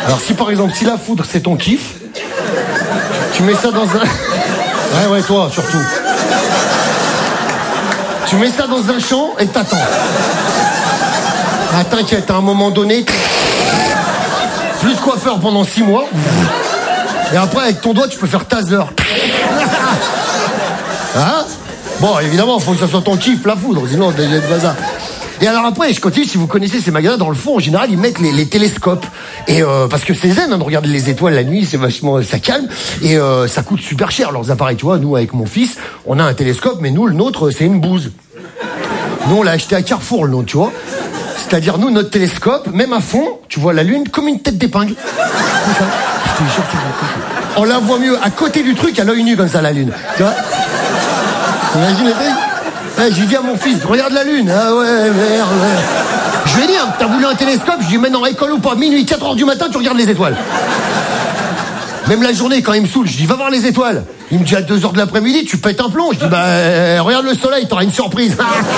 Alors si par exemple, si la foudre c'est ton kiff, tu mets ça dans un... Ouais, toi surtout. Tu mets ça dans un champ et t'attends. Ah t'inquiète, à un moment donné, plus de coiffeur pendant 6 mois. Et après avec ton doigt tu peux faire taser. Hein? Bon évidemment, faut que ça soit ton kiff la foudre, sinon il y a de bazar. Et alors après, je continue, si vous connaissez ces magasins, dans le fond, en général, ils mettent les télescopes. Et parce que c'est zen, hein, de regarder les étoiles la nuit, c'est vachement, ça calme. Et ça coûte super cher, leurs appareils. Tu vois, nous, avec mon fils, on a un télescope, mais nous, le nôtre, c'est une bouse. Nous, on l'a acheté à Carrefour, le nôtre, tu vois. C'est-à-dire, nous, notre télescope, même à fond, tu vois la Lune comme une tête d'épingle. Comme ça. Je te jure, on la voit mieux à côté du truc, à l'œil nu, comme ça, la Lune. Tu vois? Imagine le truc. J'ai dit à mon fils, regarde la Lune. Ah ouais, merde, ouais. Je lui ai dit, t'as voulu un télescope? Je lui ai dit, maintenant, école ou pas, minuit, 4h du matin, tu regardes les étoiles. Même la journée, quand il me saoule, je dis, va voir les étoiles. Il me dit, à 2h de l'après-midi, tu pètes un plomb. Je dis, regarde le soleil, t'auras une surprise.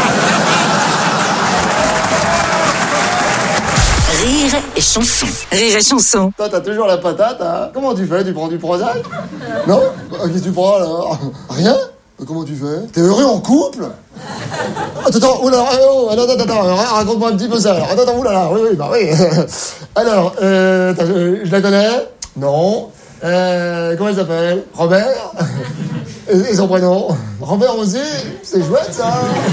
Rire et chanson. Rire et chanson. Toi, t'as toujours la patate, hein? Comment tu fais? Tu prends du Prozac? Non? Qu'est-ce que tu prends, alors? Rien? Comment tu fais? T'es heureux en couple? Attends, oulala, attends, raconte-moi un petit peu ça. Alors, attends, oulala, oui, bah oui. Alors, je la connais? Non. Comment elle s'appelle? Robert? Et son prénom? Robert aussi? C'est chouette, ça.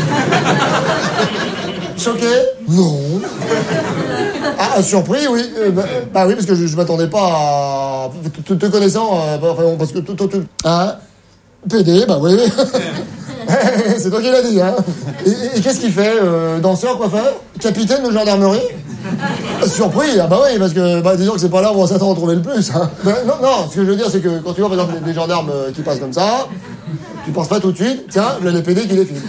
Choqué? Non. Ah, surpris, oui. Bah oui, parce que je m'attendais pas à... Te connaissant, parce que... Hein? PD, bah oui. C'est toi qui l'as dit, hein. Et qu'est-ce qu'il fait? Danseur, coiffeur? Capitaine de gendarmerie? Surpris, ah bah oui, parce que disons que c'est pas là où on s'attend à trouver le plus, hein. Non, ce que je veux dire, c'est que quand tu vois par exemple des gendarmes qui passent comme ça, tu penses pas tout de suite, tiens, le PD qui les filme.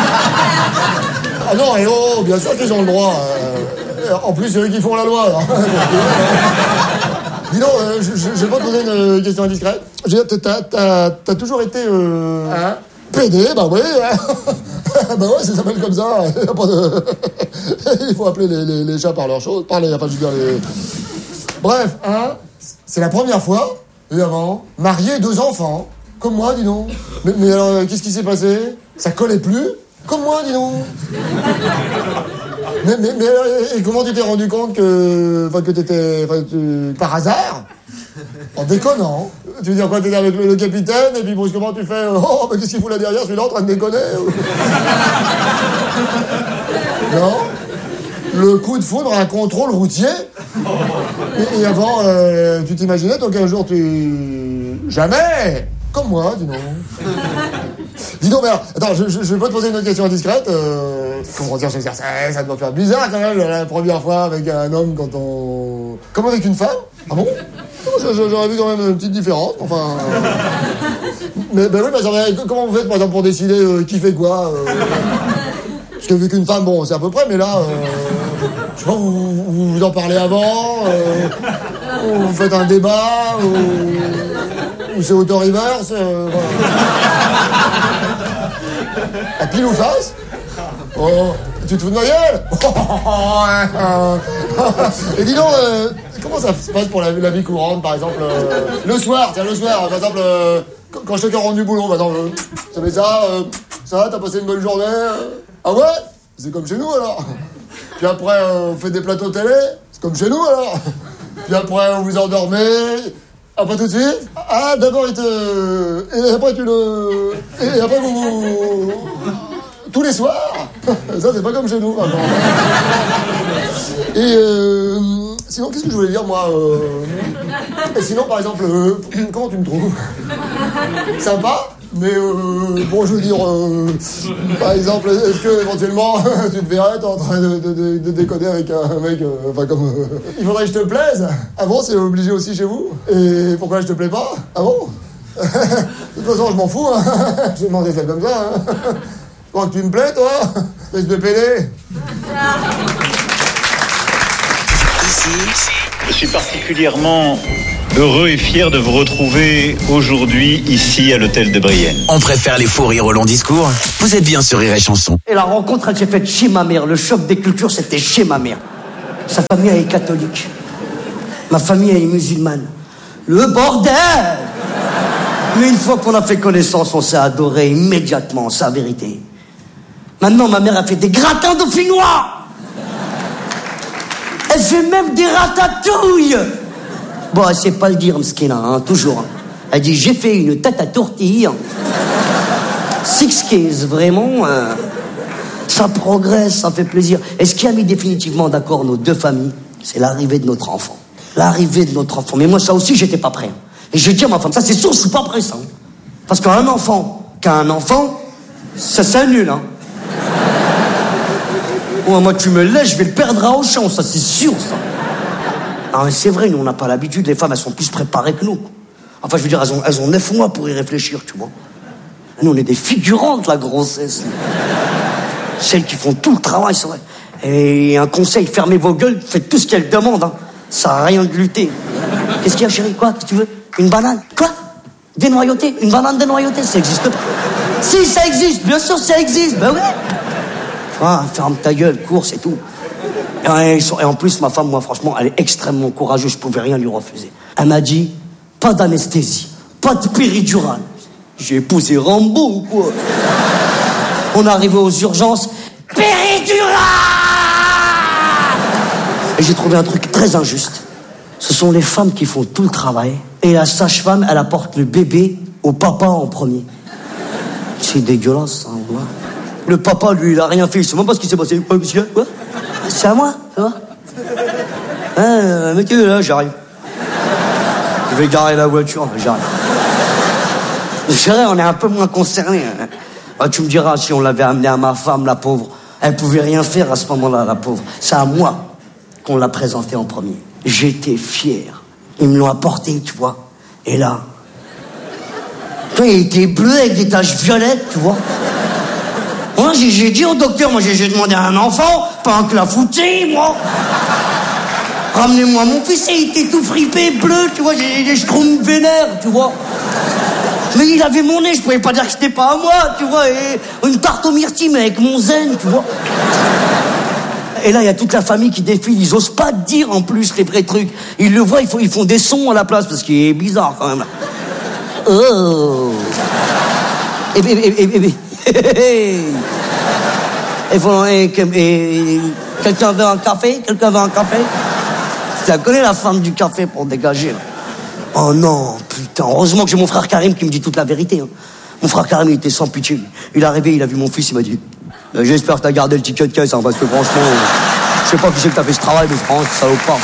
Ah non, et oh, bien sûr qu'ils ont le droit. En plus, c'est eux qui font la loi, alors. Dis donc, je vais pas te poser une question indiscrète. T'as toujours été... Hein? PD, bah oui. Bah ouais, ça s'appelle comme ça. Y a pas de... Il faut appeler les chats par leurs choses. Enfin, je veux dire, les... Bref, hein? C'est la première fois, évidemment. Marié, 2 enfants. Comme moi, dis donc. Mais alors, qu'est-ce qui s'est passé? Ça collait plus? Comme moi, dis donc. Mais et comment tu t'es rendu compte que t'étais par hasard, en déconnant? Tu veux dire quoi? T'étais avec le capitaine et puis brusquement tu fais oh mais qu'est-ce qu'il fout là derrière, celui-là en train de déconner? Non. Le coup de foudre à un contrôle routier. Et avant, tu t'imaginais donc un jour jamais. Comme moi, dis donc. Dis donc, mais alors, attends, je vais pas te poser une autre question indiscrète. Comment dire, ça doit faire bizarre quand même la première fois avec un homme quand on... Comme avec une femme? Ah bon? J'aurais vu quand même une petite différence, enfin... Mais ben oui, comment vous faites par exemple pour décider qui fait quoi? Parce que vu qu'une femme, bon, c'est à peu près, mais là... je sais pas, vous en parlez avant, vous faites un débat, ou c'est auto-reverse, voilà. À pile ou face? Oh, tu te fous de ma gueule? Et dis donc, comment ça se passe pour la vie courante, par exemple, le soir, par exemple, quand je te rentre du boulot, par exemple, ça fait ça va, t'as passé une bonne journée? Ah ouais? C'est comme chez nous, alors. Puis après, on fait des plateaux télé, c'est comme chez nous, alors. Puis après, on vous endormez. Ah, pas tout de suite? Ah, d'abord, et après, et après, vous... Tous les soirs? Ça, c'est pas comme chez nous, maintenant. Et sinon, qu'est-ce que je voulais dire, moi Et sinon, par exemple, comment tu me trouves? Sympa? Mais bon, je veux dire, par exemple, est-ce que éventuellement tu te verrais en train de déconner avec un mec, enfin comme... il faudrait que je te plaise. Ah bon, c'est obligé aussi chez vous? Et pourquoi je te plais pas? Ah bon? De toute façon, je m'en fous, hein. Je vais demander ça comme ça, hein. Je crois que tu me plais, toi? Espèce de pédé. Je suis particulièrement heureux et fier de vous retrouver aujourd'hui ici à l'hôtel de Brienne. On préfère les faux rires au long discours. Vous êtes bien sur Rire et Chanson. Et la rencontre, elle s'est faite chez ma mère. Le choc des cultures, c'était chez ma mère. Sa famille, elle est catholique. Ma famille, elle est musulmane. Le bordel! Mais une fois qu'on a fait connaissance, on s'est adoré immédiatement, c'est la vérité. Maintenant, ma mère a fait des gratins dauphinois. Elle fait même des ratatouilles. Bon, elle sait pas le dire, mskina, hein, toujours. Elle dit, j'ai fait une tête à tortille. 6 keys, vraiment. Ça progresse, ça fait plaisir. Et ce qui a mis définitivement d'accord nos deux familles, c'est l'arrivée de notre enfant. L'arrivée de notre enfant. Mais moi, ça aussi, j'étais pas prêt. Et je dis à ma femme, ça c'est sûr, je suis pas prêt, ça. Parce qu'un enfant, ça c'est nul, hein. Ouais, moi, tu me laisses, je vais le perdre à Auchan, ça c'est sûr, ça. Ah, mais c'est vrai, nous, on n'a pas l'habitude, les femmes, elles sont plus préparées que nous. Enfin, je veux dire, elles ont 9 mois pour y réfléchir, tu vois. Nous, on est des figurantes, la grossesse. Celles qui font tout le travail, c'est vrai. Et un conseil, fermez vos gueules, faites tout ce qu'elles demandent, hein. Ça n'a rien de lutter. Qu'est-ce qu'il y a, chérie? Quoi? Qu'est-ce que tu veux? Une banane? Quoi? Dénoyautée? Une banane dénoyautée? Ça existe pas. Si, ça existe, bien sûr, ça existe. Ben ouais. Ah, ferme ta gueule, cours, c'est tout. Et en plus, ma femme, moi, franchement, elle est extrêmement courageuse. Je pouvais rien lui refuser. Elle m'a dit, pas d'anesthésie, pas de péridurale. J'ai épousé Rambo ou quoi? On est arrivé aux urgences. Péridurale! Et j'ai trouvé un truc très injuste. Ce sont les femmes qui font tout le travail. Et la sage-femme, elle apporte le bébé au papa en premier. C'est dégueulasse, hein, ouais. Le papa, lui, il a rien fait. Il sait même pas ce qui s'est passé. Quoi, monsieur? Quoi? C'est à moi, ça va? Monsieur, là, j'arrive. Je vais garer la voiture, j'arrive. C'est vrai, on est un peu moins concernés. Hein. Ah, tu me diras, si on l'avait amené à ma femme, la pauvre, elle pouvait rien faire à ce moment-là, la pauvre. C'est à moi qu'on l'a présenté en premier. J'étais fier. Ils me l'ont apporté, tu vois. Et là, il était bleu avec des taches violettes, tu vois. Moi, j'ai dit au docteur, j'ai demandé à un enfant, pas un clafoutis, moi. Ramenez-moi mon fils, et il était tout fripé, bleu, tu vois, j'ai des schtroumpfs vénères, tu vois. Mais il avait mon nez, je pouvais pas dire que c'était pas à moi, tu vois, et une tarte aux myrtilles, mais avec mon zen, tu vois. Et là, il y a toute la famille qui défile, ils osent pas dire en plus les vrais trucs. Ils le voient, ils font des sons à la place, parce qu'il est bizarre quand même. Oh. Quelqu'un veut un café? Quelqu'un veut un café? Tu la connais, la femme du café, pour dégager, là. Oh non, putain, heureusement que j'ai mon frère Karim qui me dit toute la vérité. Hein. Mon frère Karim, il était sans pitié. Il est arrivé, il a vu mon fils, il m'a dit j'espère que t'as gardé le ticket de caisse, hein, parce que franchement, je sais pas qui c'est que t'as fait ce travail, mais franchement, c'est salopard.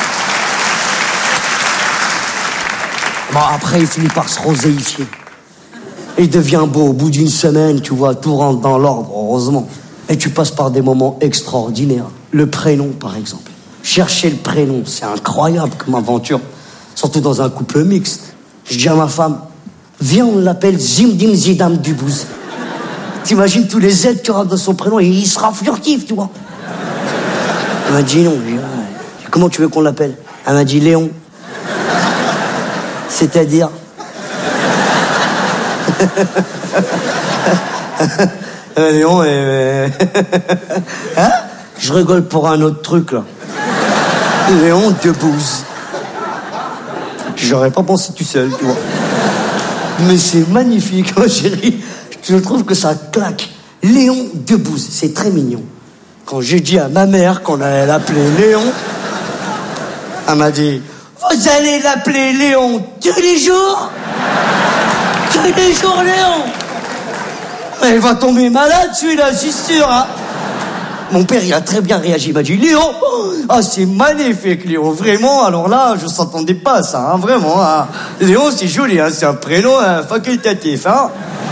Bon, après, il finit par se roséifier. Il devient beau. Au bout d'une semaine, tu vois, tout rentre dans l'ordre, heureusement. Et tu passes par des moments extraordinaires. Le prénom, par exemple. Chercher le prénom, c'est incroyable comme aventure. Surtout dans un couple mixte. Je dis à ma femme, viens, on l'appelle Zimdim Zidam Dubouz. T'imagines tous les Z qu'il y aura dans son prénom, et il sera furtif, tu vois. Elle m'a dit non. Comment tu veux qu'on l'appelle? Elle m'a dit Léon. C'est-à-dire Léon, hein? Je rigole pour un autre truc, là. Léon Debouze. J'aurais pas pensé tout seul, tu vois. Mais c'est magnifique, hein, chérie. Je trouve que ça claque. Léon Debouze, c'est très mignon. Quand j'ai dit à ma mère qu'on allait l'appeler Léon, elle m'a dit, vous allez l'appeler Léon tous les jours? Tous les jours, Léon? Il va tomber malade, celui-là, c'est sûr, hein. Mon père, il a très bien réagi. Il m'a dit, Léon, ah, c'est magnifique, Léon. Vraiment, alors là, je s'entendais pas à ça, hein, vraiment. Hein. Léon, c'est joli, hein, c'est un prénom facultatif, hein.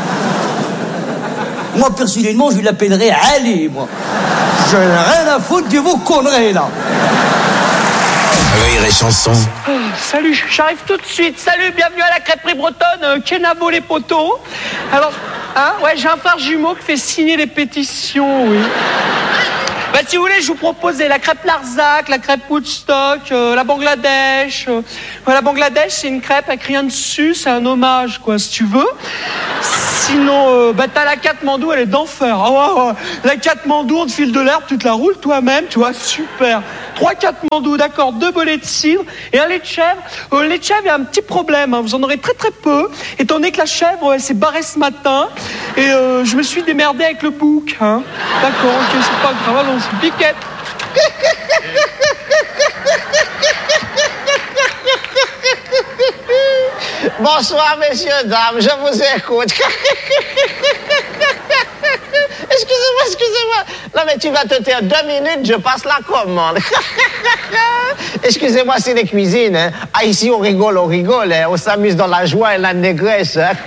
Moi, personnellement, je l'appellerais Ali, moi. Je n'ai rien à foutre de vos conneries, là. Rire et chanson. Oh, salut, j'arrive tout de suite. Salut, bienvenue à la crêperie bretonne, Kenavo les poteaux. Alors, hein, ouais, j'ai un frère jumeau qui fait signer les pétitions, oui. Bah, si vous voulez, je vous propose la crêpe Larzac, la crêpe Woodstock, la Bangladesh. La Bangladesh, c'est une crêpe avec rien dessus, c'est un hommage, quoi, si tu veux. Sinon, t'as la Katmandou, elle est d'enfer. Oh, la Katmandou, on te file de l'herbe, tu te la roules toi-même, tu vois, super. 3-4 mandous, d'accord, 2 bolets de cidre et un lait de chèvre. Le lait de chèvre, il y a un petit problème, hein, vous en aurez très très peu, étant donné que la chèvre, elle s'est barrée ce matin, et je me suis démerdé avec le bouc, hein. D'accord, ok, c'est pas grave, allons-y, piquette. Bonsoir, messieurs, dames, je vous écoute. Excusez-moi. Non, mais tu vas te taire 2 minutes, je passe la commande. Excusez-moi, c'est les cuisines. Hein. Ah, ici, on rigole, hein. On s'amuse dans la joie et la négresse. Hein.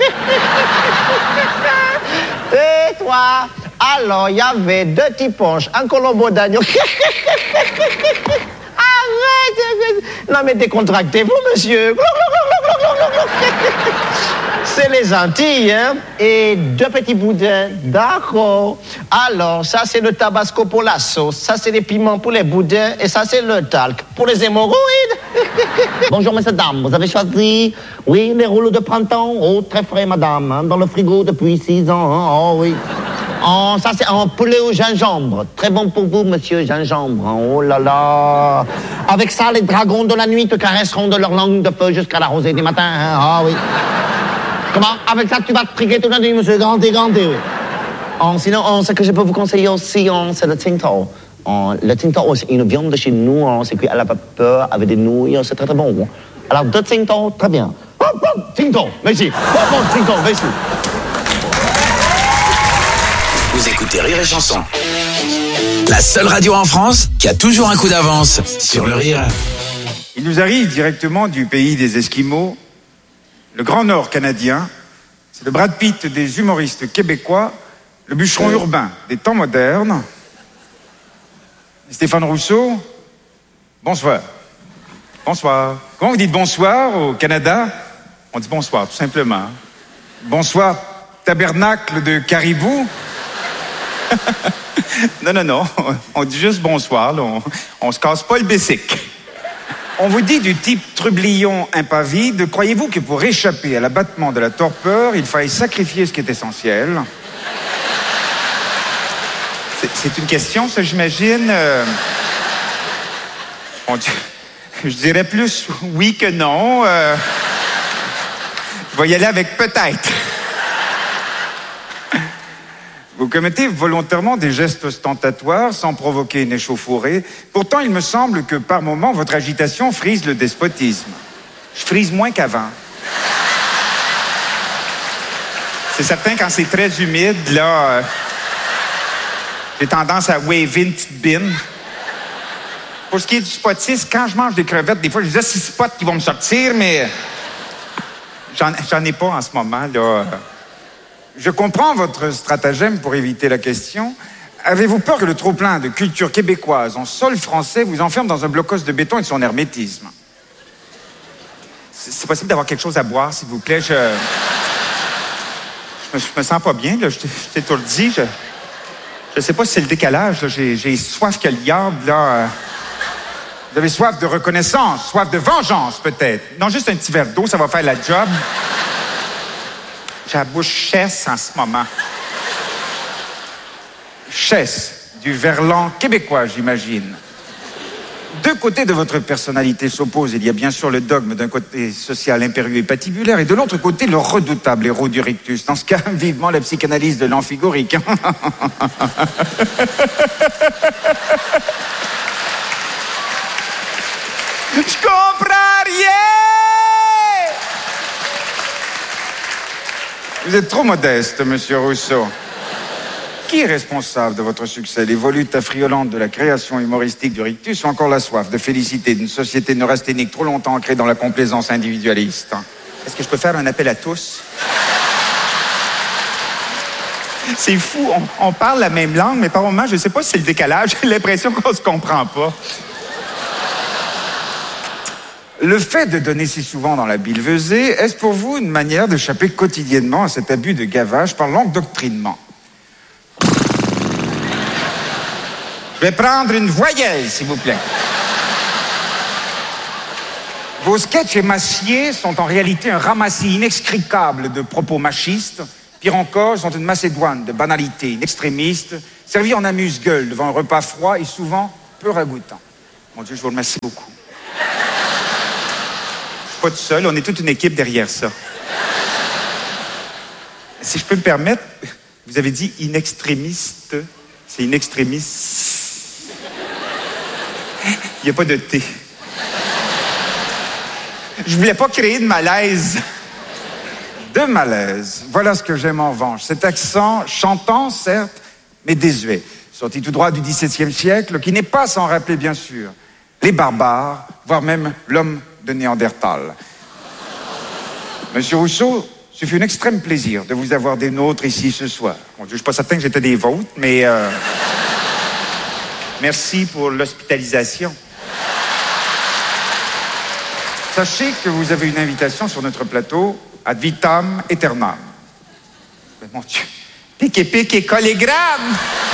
Et toi? Alors, il y avait 2 petits ponches, un colombo d'agneau. Arrête! Non, mais décontractez-vous, monsieur. C'est les Antilles, hein? Et 2 petits boudins. D'accord. Alors, ça, c'est le tabasco pour la sauce. Ça, c'est les piments pour les boudins. Et ça, c'est le talc pour les hémorroïdes. Bonjour, messieurs, dames. Vous avez choisi, oui, les rouleaux de printemps. Oh, très frais, madame. Hein, dans le frigo depuis 6 ans. Hein? Oh, oui. Oh, ça, c'est un poulet au gingembre. Très bon pour vous, monsieur gingembre. Oh là là. Avec ça, les dragons de la nuit te caresseront de leur langue de feu jusqu'à la rosée du matin. Hein? Ah oui. Comment? Avec ça, tu vas te triquer toute la nuit, monsieur. Gantez, oui. Sinon, ce que je peux vous conseiller aussi, c'est le tinto. Le tinto, c'est une viande de chez nous. C'est cuit à la vapeur avec des nouilles. C'est très, très bon. Alors, 2 tinto, très bien. Tinto, merci. Tinto, merci. Vous écoutez Rire et Chanson. La seule radio en France qui a toujours un coup d'avance sur le rire. Il nous arrive directement du pays des Esquimaux, le Grand Nord canadien. C'est le Brad Pitt des humoristes québécois, le bûcheron urbain des temps modernes. Stéphane Rousseau, bonsoir. Bonsoir. Comment vous dites bonsoir au Canada? On dit bonsoir, tout simplement. Bonsoir, tabernacle de caribou. Non, on dit juste bonsoir, là. On se casse pas le bessic. On vous dit du type trublion impavide, croyez-vous que pour échapper à l'abattement de la torpeur, il faille sacrifier ce qui est essentiel? C'est une question, ça, j'imagine. Je dirais plus oui que non. Je vais y aller avec peut-être. Vous commettez volontairement des gestes ostentatoires sans provoquer une échauffourée. Pourtant, il me semble que par moments, votre agitation frise le despotisme. Je frise moins qu'avant. C'est certain, quand c'est très humide, là, j'ai tendance à waver une petite bine. Pour ce qui est du spotisme, quand je mange des crevettes, des fois, je dis 6 spots qui vont me sortir, mais j'en ai pas en ce moment, là. Je comprends votre stratagème pour éviter la question. Avez-vous peur que le trop-plein de culture québécoise en sol français vous enferme dans un blocos de béton et son hermétisme? C'est possible d'avoir quelque chose à boire, s'il vous plaît? Je me sens pas bien, là. Je t'ai tout dit. Je sais pas si c'est le décalage, là. J'ai soif que le diable, là. Vous avez soif de reconnaissance, soif de vengeance, peut-être. Non, juste un petit verre d'eau, ça va faire la job. J'ai la bouche chesse en ce moment. Chesse, du verlan québécois, j'imagine. 2 côtés de votre personnalité s'opposent. Il y a bien sûr le dogme d'un côté social impérieux et patibulaire, et de l'autre côté, le redoutable héros du rictus. Dans ce cas, vivement la psychanalyse de l'amphigorique. Je comprends rien! Vous êtes trop modeste, monsieur Rousseau. Qui est responsable de votre succès? Les volutes affriolantes de la création humoristique du rictus ou encore la soif de félicité d'une société neurasthénique trop longtemps ancrée dans la complaisance individualiste? Est-ce que je peux faire un appel à tous? C'est fou, on parle la même langue, mais par moments, je ne sais pas si c'est le décalage, j'ai l'impression qu'on se comprend pas. Le fait de donner si souvent dans la billevesée, est-ce pour vous une manière d'échapper quotidiennement à cet abus de gavage par l'endoctrinement? Je vais prendre une voyelle, s'il vous plaît. Vos sketchs émaciés sont en réalité un ramassis inextricable de propos machistes. Pire encore, ils sont une macédoine de banalités extrémistes, servis en amuse-gueule devant un repas froid et souvent peu ragoûtant. Mon Dieu, je vous remercie beaucoup. Je suis pas tout seul, on est toute une équipe derrière ça. Si je peux me permettre, vous avez dit in extremis. C'est in extremis. Il n'y a pas de T. Je voulais pas créer de malaise. De malaise. Voilà ce que j'aime en revanche. Cet accent chantant, certes, mais désuet. Sorti tout droit du XVIIe siècle, qui n'est pas sans rappeler, bien sûr, les barbares, voire même l'homme de Néandertal. Monsieur Rousseau, ce fut un extrême plaisir de vous avoir des nôtres ici ce soir. Bon, je ne suis pas certain que j'étais des vôtres, mais merci pour l'hospitalisation. Sachez que vous avez une invitation sur notre plateau ad vitam aeternam. Mais mon Dieu, pique et collégramme!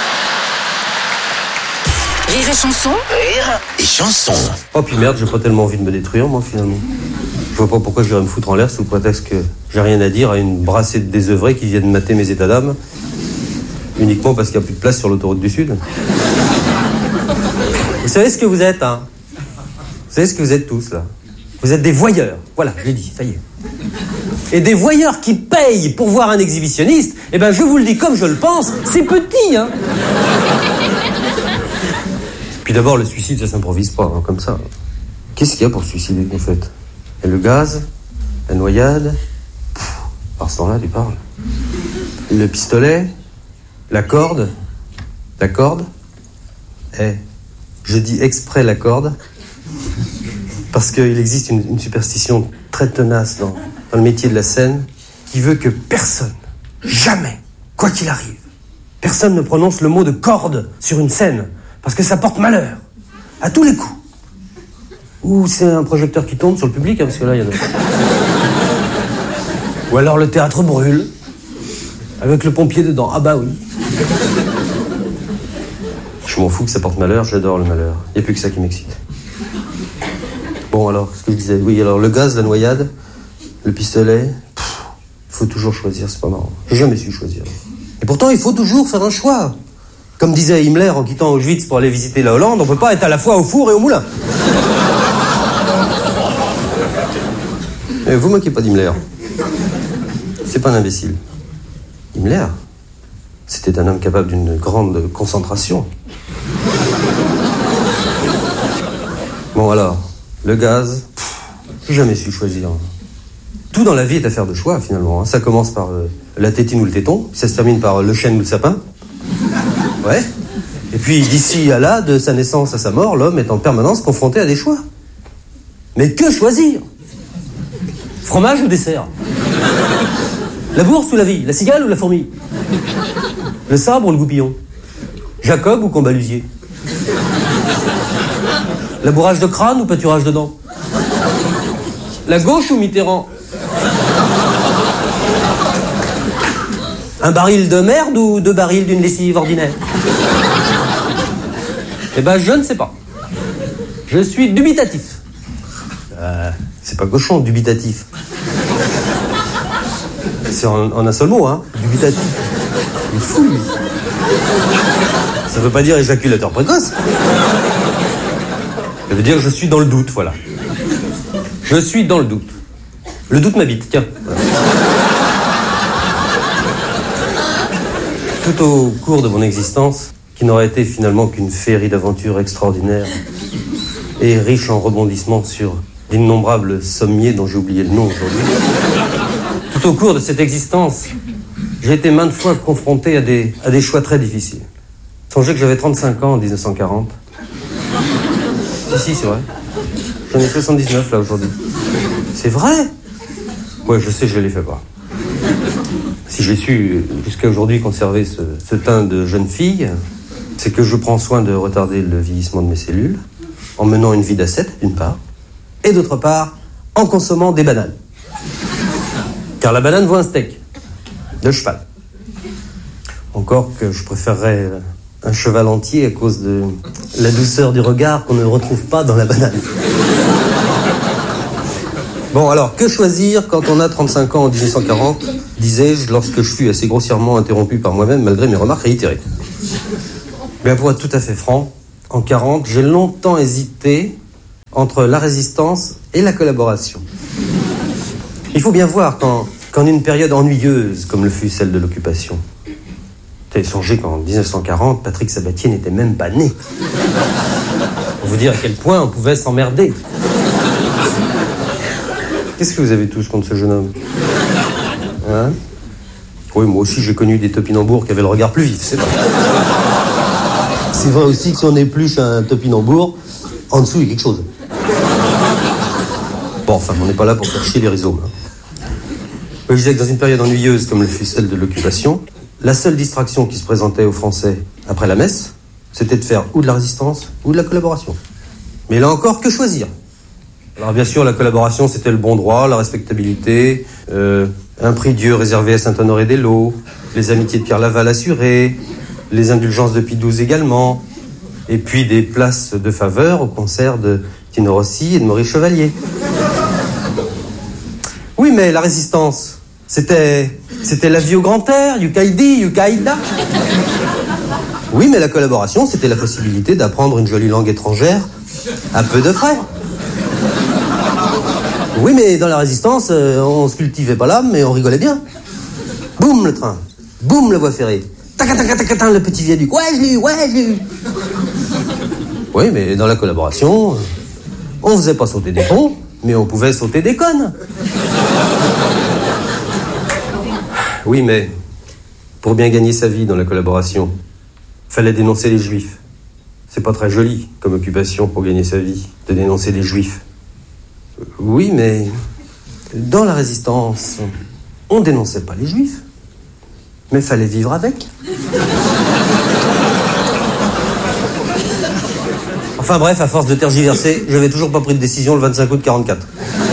Rire et chanson. Rire et chanson. Oh puis merde, j'ai pas tellement envie de me détruire moi finalement. Je vois pas pourquoi je vais me foutre en l'air sous prétexte que j'ai rien à dire à une brassée de désœuvrés qui viennent mater mes états d'âme. Uniquement parce qu'il n'y a plus de place sur l'autoroute du Sud. Vous savez ce que vous êtes, hein? Vous savez ce que vous êtes tous là? Vous êtes des voyeurs. Voilà, je l'ai dit, ça y est. Et des voyeurs qui payent pour voir un exhibitionniste, eh ben je vous le dis comme je le pense, c'est petit, hein. Puis d'abord, le suicide, ça s'improvise pas, hein, comme ça. Qu'est-ce qu'il y a pour se suicider, en fait? Et le gaz, la noyade, par ce temps-là, tu parles. Le pistolet, la corde, je dis exprès la corde, parce qu'il existe une superstition très tenace dans le métier de la scène, qui veut que personne, jamais, quoi qu'il arrive, personne ne prononce le mot de corde sur une scène, parce que ça porte malheur, à tous les coups. Ou c'est un projecteur qui tombe sur le public, hein, parce que là, il y en a... Ou alors le théâtre brûle, avec le pompier dedans. Ah bah oui. Je m'en fous que ça porte malheur, j'adore le malheur. Il n'y a plus que ça qui m'excite. Bon, alors, ce que je disais, oui, alors le gaz, la noyade, le pistolet, faut toujours choisir, c'est pas marrant. J'ai jamais su choisir. Et pourtant, il faut toujours faire un choix. Comme disait Himmler en quittant Auschwitz pour aller visiter la Hollande, on peut pas être à la fois au four et au moulin. Mais vous moquez pas d'Himmler. C'est pas un imbécile. Himmler, c'était un homme capable d'une grande concentration. Bon alors, le gaz, j'ai jamais su choisir. Tout dans la vie est affaire de choix finalement. Hein. Ça commence par la tétine ou le téton, puis ça se termine par le chêne ou le sapin. Ouais. Et puis d'ici à là, de sa naissance à sa mort, l'homme est en permanence confronté à des choix. Mais que choisir? Fromage ou dessert? La bourse ou la vie? La cigale ou la fourmi? Le sabre ou le goupillon? Jacob ou Combalusier? Labourage de crâne ou pâturage de dents? La gauche ou Mitterrand? Un baril de merde ou 2 barils d'une lessive ordinaire? Eh ben, je ne sais pas. Je suis dubitatif. C'est pas cochon, dubitatif. C'est en un seul mot, hein. Dubitatif. Il est fou, lui. Ça veut pas dire éjaculateur précoce. Ça veut dire que je suis dans le doute, voilà. Je suis dans le doute. Le doute m'habite, tiens. Voilà. Tout au cours de mon existence, qui n'aurait été finalement qu'une féerie d'aventures extraordinaires et riche en rebondissements sur d'innombrables sommiers dont j'ai oublié le nom aujourd'hui. Tout au cours de cette existence, j'ai été maintes fois confronté à des choix très difficiles. Songez que j'avais 35 ans en 1940. Si, c'est vrai. J'en ai 79 là aujourd'hui. C'est vrai? Ouais, je sais, je l'ai fait pas. Si j'ai su jusqu'à aujourd'hui conserver ce teint de jeune fille, c'est que je prends soin de retarder le vieillissement de mes cellules, en menant une vie d'ascète, d'une part, et d'autre part, en consommant des bananes. Car la banane vaut un steak de cheval. Encore que je préférerais un cheval entier à cause de la douceur du regard qu'on ne retrouve pas dans la banane. Bon, alors, que choisir quand on a 35 ans en 1940, disais-je, lorsque je fus assez grossièrement interrompu par moi-même, malgré mes remarques réitérées. Bien, pour être tout à fait franc, en 40, j'ai longtemps hésité entre la résistance et la collaboration. Il faut bien voir qu'en une période ennuyeuse comme le fut celle de l'occupation, vous avez songé qu'en 1940, Patrick Sabatier n'était même pas né. Pour vous dire à quel point on pouvait s'emmerder. Qu'est-ce que vous avez tous contre ce jeune homme? Hein? Oui, moi aussi j'ai connu des topinambours qui avaient le regard plus vif, c'est vrai. C'est vrai aussi que si on épluche un topinambour, en dessous il y a quelque chose. Bon, enfin, on n'est pas là pour faire chier les rhizomes. Je disais que dans une période ennuyeuse comme le fut celle de l'occupation, la seule distraction qui se présentait aux Français après la messe, c'était de faire ou de la résistance ou de la collaboration. Mais là encore, que choisir? Alors bien sûr, la collaboration, c'était le bon droit, la respectabilité, un prix Dieu réservé à Saint-Honoré-des-Laux, les amitiés de Pierre Laval assurées, les indulgences de Pie XII également, et puis des places de faveur au concert de Tino Rossi et de Maurice Chevalier. Oui, mais la résistance, c'était la vie au grand air, Yukaïdi, Yukaïda. Oui, mais la collaboration, c'était la possibilité d'apprendre une jolie langue étrangère à peu de frais. Oui, mais dans la résistance, on se cultivait pas l'âme, mais on rigolait bien. Boum, le train. Boum, la voie ferrée. Tac, le petit viaduc. Ouais, je l'ai eu. Oui, mais dans la collaboration, on faisait pas sauter des ponts, mais on pouvait sauter des connes. Oui, mais pour bien gagner sa vie dans la collaboration, fallait dénoncer les juifs. C'est pas très joli comme occupation pour gagner sa vie, de dénoncer les juifs. Oui, mais dans la résistance, on dénonçait pas les juifs, mais fallait vivre avec. Enfin bref, à force de tergiverser, j'avais toujours pas pris de décision le 25 août 44.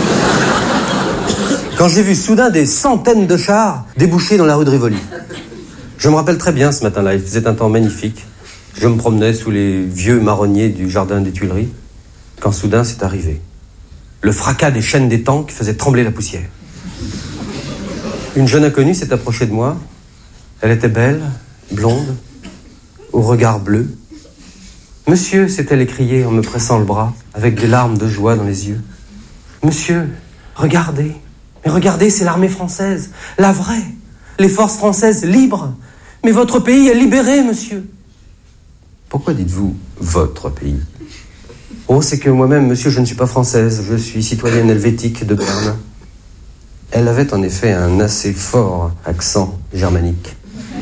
Quand j'ai vu soudain des centaines de chars déboucher dans la rue de Rivoli. Je me rappelle très bien ce matin-là, il faisait un temps magnifique. Je me promenais sous les vieux marronniers du jardin des Tuileries, quand soudain c'est arrivé. Le fracas des chaînes des tanks faisait trembler la poussière. Une jeune inconnue s'est approchée de moi. Elle était belle, blonde, au regard bleu. « Monsieur », s'est-elle écriée en me pressant le bras, avec des larmes de joie dans les yeux. « Monsieur, regardez. Mais regardez, c'est l'armée française, la vraie. Les forces françaises libres. Mais votre pays est libéré, monsieur. » Pourquoi dites-vous « votre pays » ? Oh, c'est que moi-même, monsieur, je ne suis pas française. Je suis citoyenne helvétique de Berne. Elle avait en effet un assez fort accent germanique.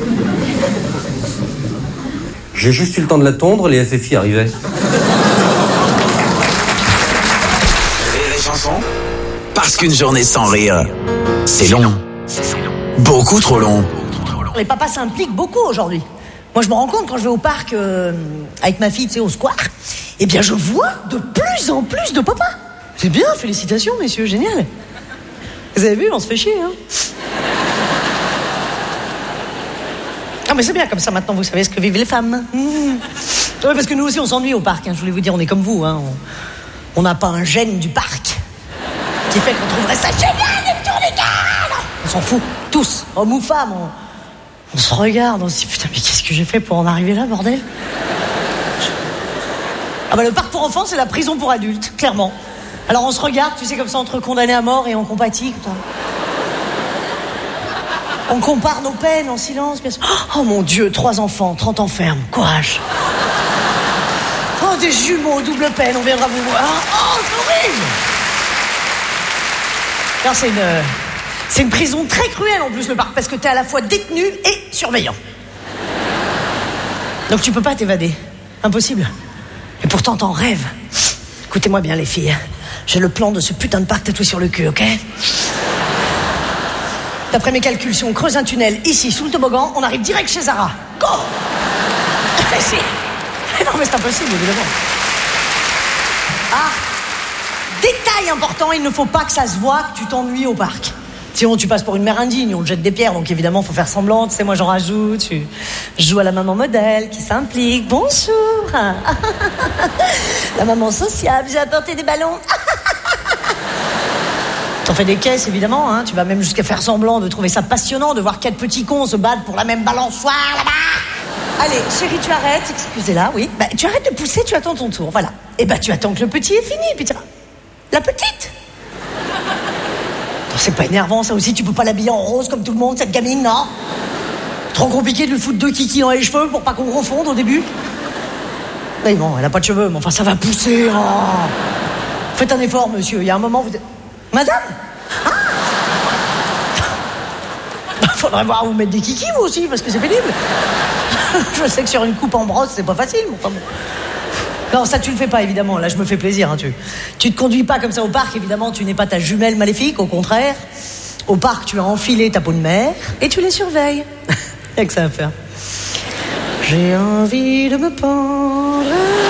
J'ai juste eu le temps de la tondre, les FFI arrivaient. Rire et chanson, parce qu'une journée sans rire, c'est long. Beaucoup trop long. Les papas s'impliquent beaucoup aujourd'hui. Moi, je me rends compte quand je vais au parc avec ma fille, tu sais, au square, eh bien, je vois de plus en plus de papas. C'est bien, félicitations, messieurs, génial. Vous avez vu, on se fait chier, hein. Ah, mais c'est bien, comme ça, maintenant, vous savez ce que vivent les femmes. Oui, parce que nous aussi, on s'ennuie au parc, hein. Je voulais vous dire, on est comme vous, hein. On n'a pas un gène du parc qui fait qu'on trouverait ça génial d'être tourné. On s'en fout, tous, hommes ou femmes. On se regarde, on se dit, putain, mais qu'est-ce que j'ai fait pour en arriver là, bordel? Ah bah, le parc pour enfants, c'est la prison pour adultes, clairement. Alors on se regarde, tu sais, comme ça, entre condamnés à mort et on compatit, putain. On compare nos peines en silence, bien sûr. Oh mon Dieu, 3 enfants, 30 ans ferme, courage. Oh, des jumeaux, double peine, on viendra vous voir. Oh, c'est horrible. Alors c'est une prison très cruelle en plus, le parc, parce que t'es à la fois détenu et surveillant. Donc tu peux pas t'évader, impossible. Et pourtant t'en rêves. Écoutez-moi bien les filles, j'ai le plan de ce putain de parc tatoué sur le cul, ok? D'après mes calculs, si on creuse un tunnel ici, sous le toboggan, on arrive direct chez Zara. Go! Si. Non mais c'est impossible, évidemment. Ah! Détail important, il ne faut pas que ça se voit que tu t'ennuies au parc. Sinon tu passes pour une mère indigne, on te jette des pierres, donc évidemment faut faire semblant, tu sais, moi j'en rajoute, je joue à la maman modèle qui s'implique, bonjour. La maman sociable, j'ai apporté des ballons. T'en fais des caisses évidemment, hein. Tu vas même jusqu'à faire semblant de trouver ça passionnant de voir 4 petits cons se battre pour la même balançoire là-bas. Allez, chérie, tu arrêtes, excusez-la, oui. Bah, tu arrêtes de pousser, tu attends ton tour, voilà. Et bah, tu attends que le petit est fini, puis la petite. Non, c'est pas énervant, ça aussi, tu peux pas l'habiller en rose comme tout le monde, cette gamine, non? Trop compliqué de lui foutre 2 kikis dans les cheveux pour pas qu'on confonde au début. Mais bon, elle a pas de cheveux, mais enfin, ça va pousser, oh. Faites un effort, monsieur, il y a un moment, vous... Madame? Ah. Faudrait voir vous mettre des kikis, vous aussi, parce que c'est pénible. Je sais que sur une coupe en brosse, c'est pas facile, mais enfin bon. Non, ça, tu le fais pas, évidemment. Là, je me fais plaisir, hein, tu te conduis pas comme ça au parc, évidemment, tu n'es pas ta jumelle maléfique, au contraire. Au parc, tu as enfilé ta peau de mer et tu les surveilles. Y'a que ça à faire. J'ai envie de me pendre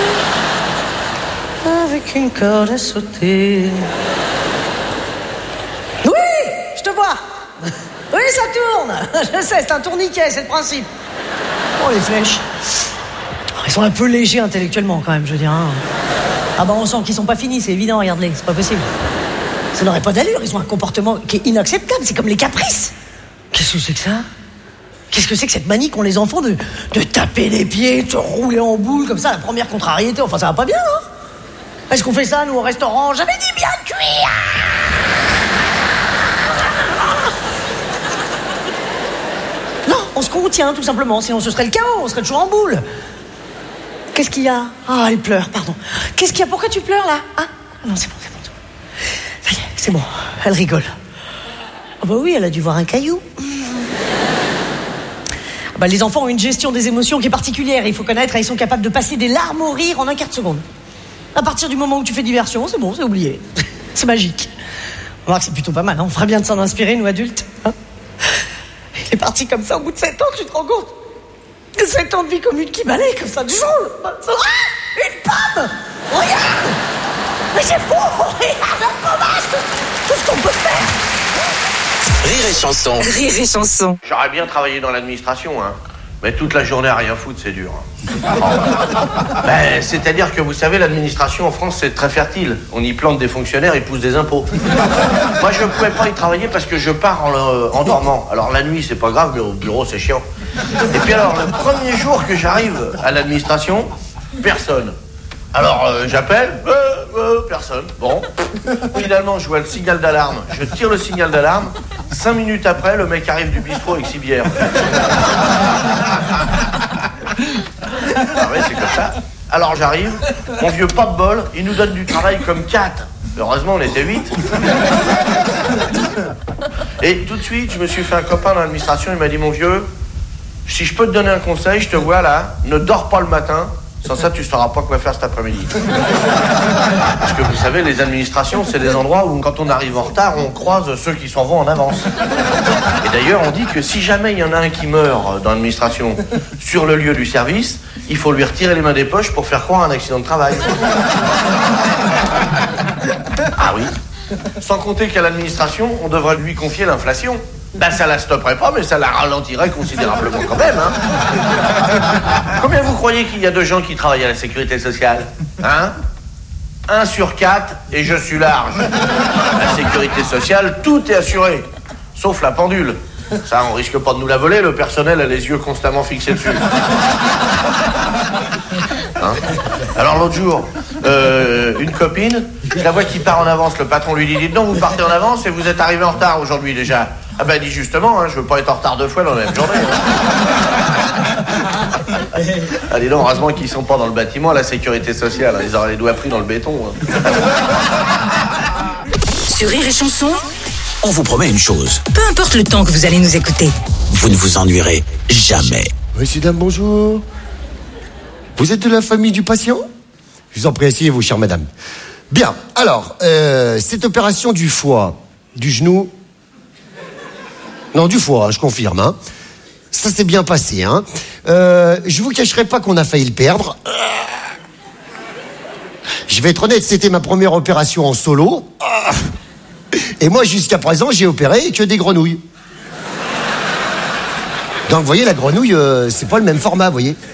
avec une corde à sauter. Oui, je te vois. Oui, ça tourne. Je sais, c'est un tourniquet, c'est le principe. Oh, les flèches. Ils sont un peu légers intellectuellement, quand même, je veux dire. Hein. Ah bah, on sent qu'ils sont pas finis, c'est évident, regarde-les, c'est pas possible. Ça n'aurait pas d'allure, ils ont un comportement qui est inacceptable, c'est comme les caprices. Qu'est-ce que c'est que ça? Qu'est-ce que c'est que cette manie qu'ont les enfants de taper les pieds, de se rouler en boule comme ça, la première contrariété? Enfin, ça va pas bien, hein? Est-ce qu'on fait ça, nous, au restaurant? J'avais dit bien cuit. Non, on se contient, tout simplement, sinon ce serait le chaos, on serait toujours en boule. Qu'est-ce qu'il y a? Ah, elle pleure, pardon. Qu'est-ce qu'il y a? Pourquoi tu pleures, là? Ah, non, c'est bon, c'est bon. Ça y est, c'est bon, elle rigole. Ah bah oui, elle a dû voir un caillou. Bah, les enfants ont une gestion des émotions qui est particulière. Il faut connaître, ils sont capables de passer des larmes au rire en un quart de seconde. À partir du moment où tu fais diversion, c'est bon, c'est oublié. C'est magique. On va voir que c'est plutôt pas mal, hein. On ferait bien de s'en inspirer, nous adultes. Hein, il est parti comme ça au bout de 7 ans, tu te rends compte? 7 ans de vie commune qui balaye comme ça du jour. Ah, une pomme. Regarde. Mais c'est fou. Regarde la pommade. Tout ce qu'on peut faire. Rire et chanson. Rire et chanson. J'aurais bien travaillé dans l'administration, hein. Mais toute la journée à rien foutre, c'est dur. Ben, c'est-à-dire que, vous savez, l'administration en France, c'est très fertile. On y plante des fonctionnaires, ils poussent des impôts. Moi, je ne pouvais pas y travailler parce que je pars en dormant. Alors, la nuit, c'est pas grave, mais au bureau, c'est chiant. Et puis alors, le premier jour que j'arrive à l'administration, personne. Alors, j'appelle, personne. Bon, finalement, je vois le signal d'alarme. Je tire le signal d'alarme. 5 minutes après, le mec arrive du bistrot avec 6 bières. Ah ouais, c'est comme ça. Alors j'arrive, mon vieux, pas de bol, il nous donne du travail comme 4. Heureusement, on était 8. Et tout de suite, je me suis fait un copain dans l'administration, il m'a dit, mon vieux, si je peux te donner un conseil, je te vois là, ne dors pas le matin. Sans ça, tu ne sauras pas quoi faire cet après-midi. Parce que vous savez, les administrations, c'est des endroits où, quand on arrive en retard, on croise ceux qui s'en vont en avance. Et d'ailleurs, on dit que si jamais il y en a un qui meurt dans l'administration sur le lieu du service, il faut lui retirer les mains des poches pour faire croire un accident de travail. Ah oui. Sans compter qu'à l'administration, on devrait lui confier l'inflation. Ben, ça la stopperait pas, mais ça la ralentirait considérablement quand même, hein. Combien vous croyez qu'il y a de gens qui travaillent à la sécurité sociale? Hein? 1 sur 4, et je suis large. La sécurité sociale, tout est assuré. Sauf la pendule. Ça, on risque pas de nous la voler, le personnel a les yeux constamment fixés dessus. Hein? Alors l'autre jour, une copine, je la vois qui part en avance, le patron lui dit, dites donc, vous partez en avance et vous êtes arrivé en retard aujourd'hui déjà. Ah ben, elle dit justement, hein, je veux pas être en retard 2 fois dans la même journée. Hein. Ah, dis donc, heureusement qu'ils sont pas dans le bâtiment à la sécurité sociale, hein, ils auraient les doigts pris dans le béton. Hein. Sur Rire et Chanson, On vous promet une chose. peu importe le temps que vous allez nous écouter. Vous ne vous ennuierez jamais. Monsieur, dame, bonjour. Vous êtes de la famille du patient? Je vous en prie, asseyez-vous, chère madame. Bien, alors, cette opération du foie, du genou... Non, du foie, je confirme, hein. Ça s'est bien passé, hein. Je vous cacherai pas qu'on a failli le perdre. Je vais être honnête, c'était ma première opération en solo. Et moi, jusqu'à présent, j'ai opéré que des grenouilles. Donc, vous voyez, la grenouille, c'est pas le même format, vous voyez.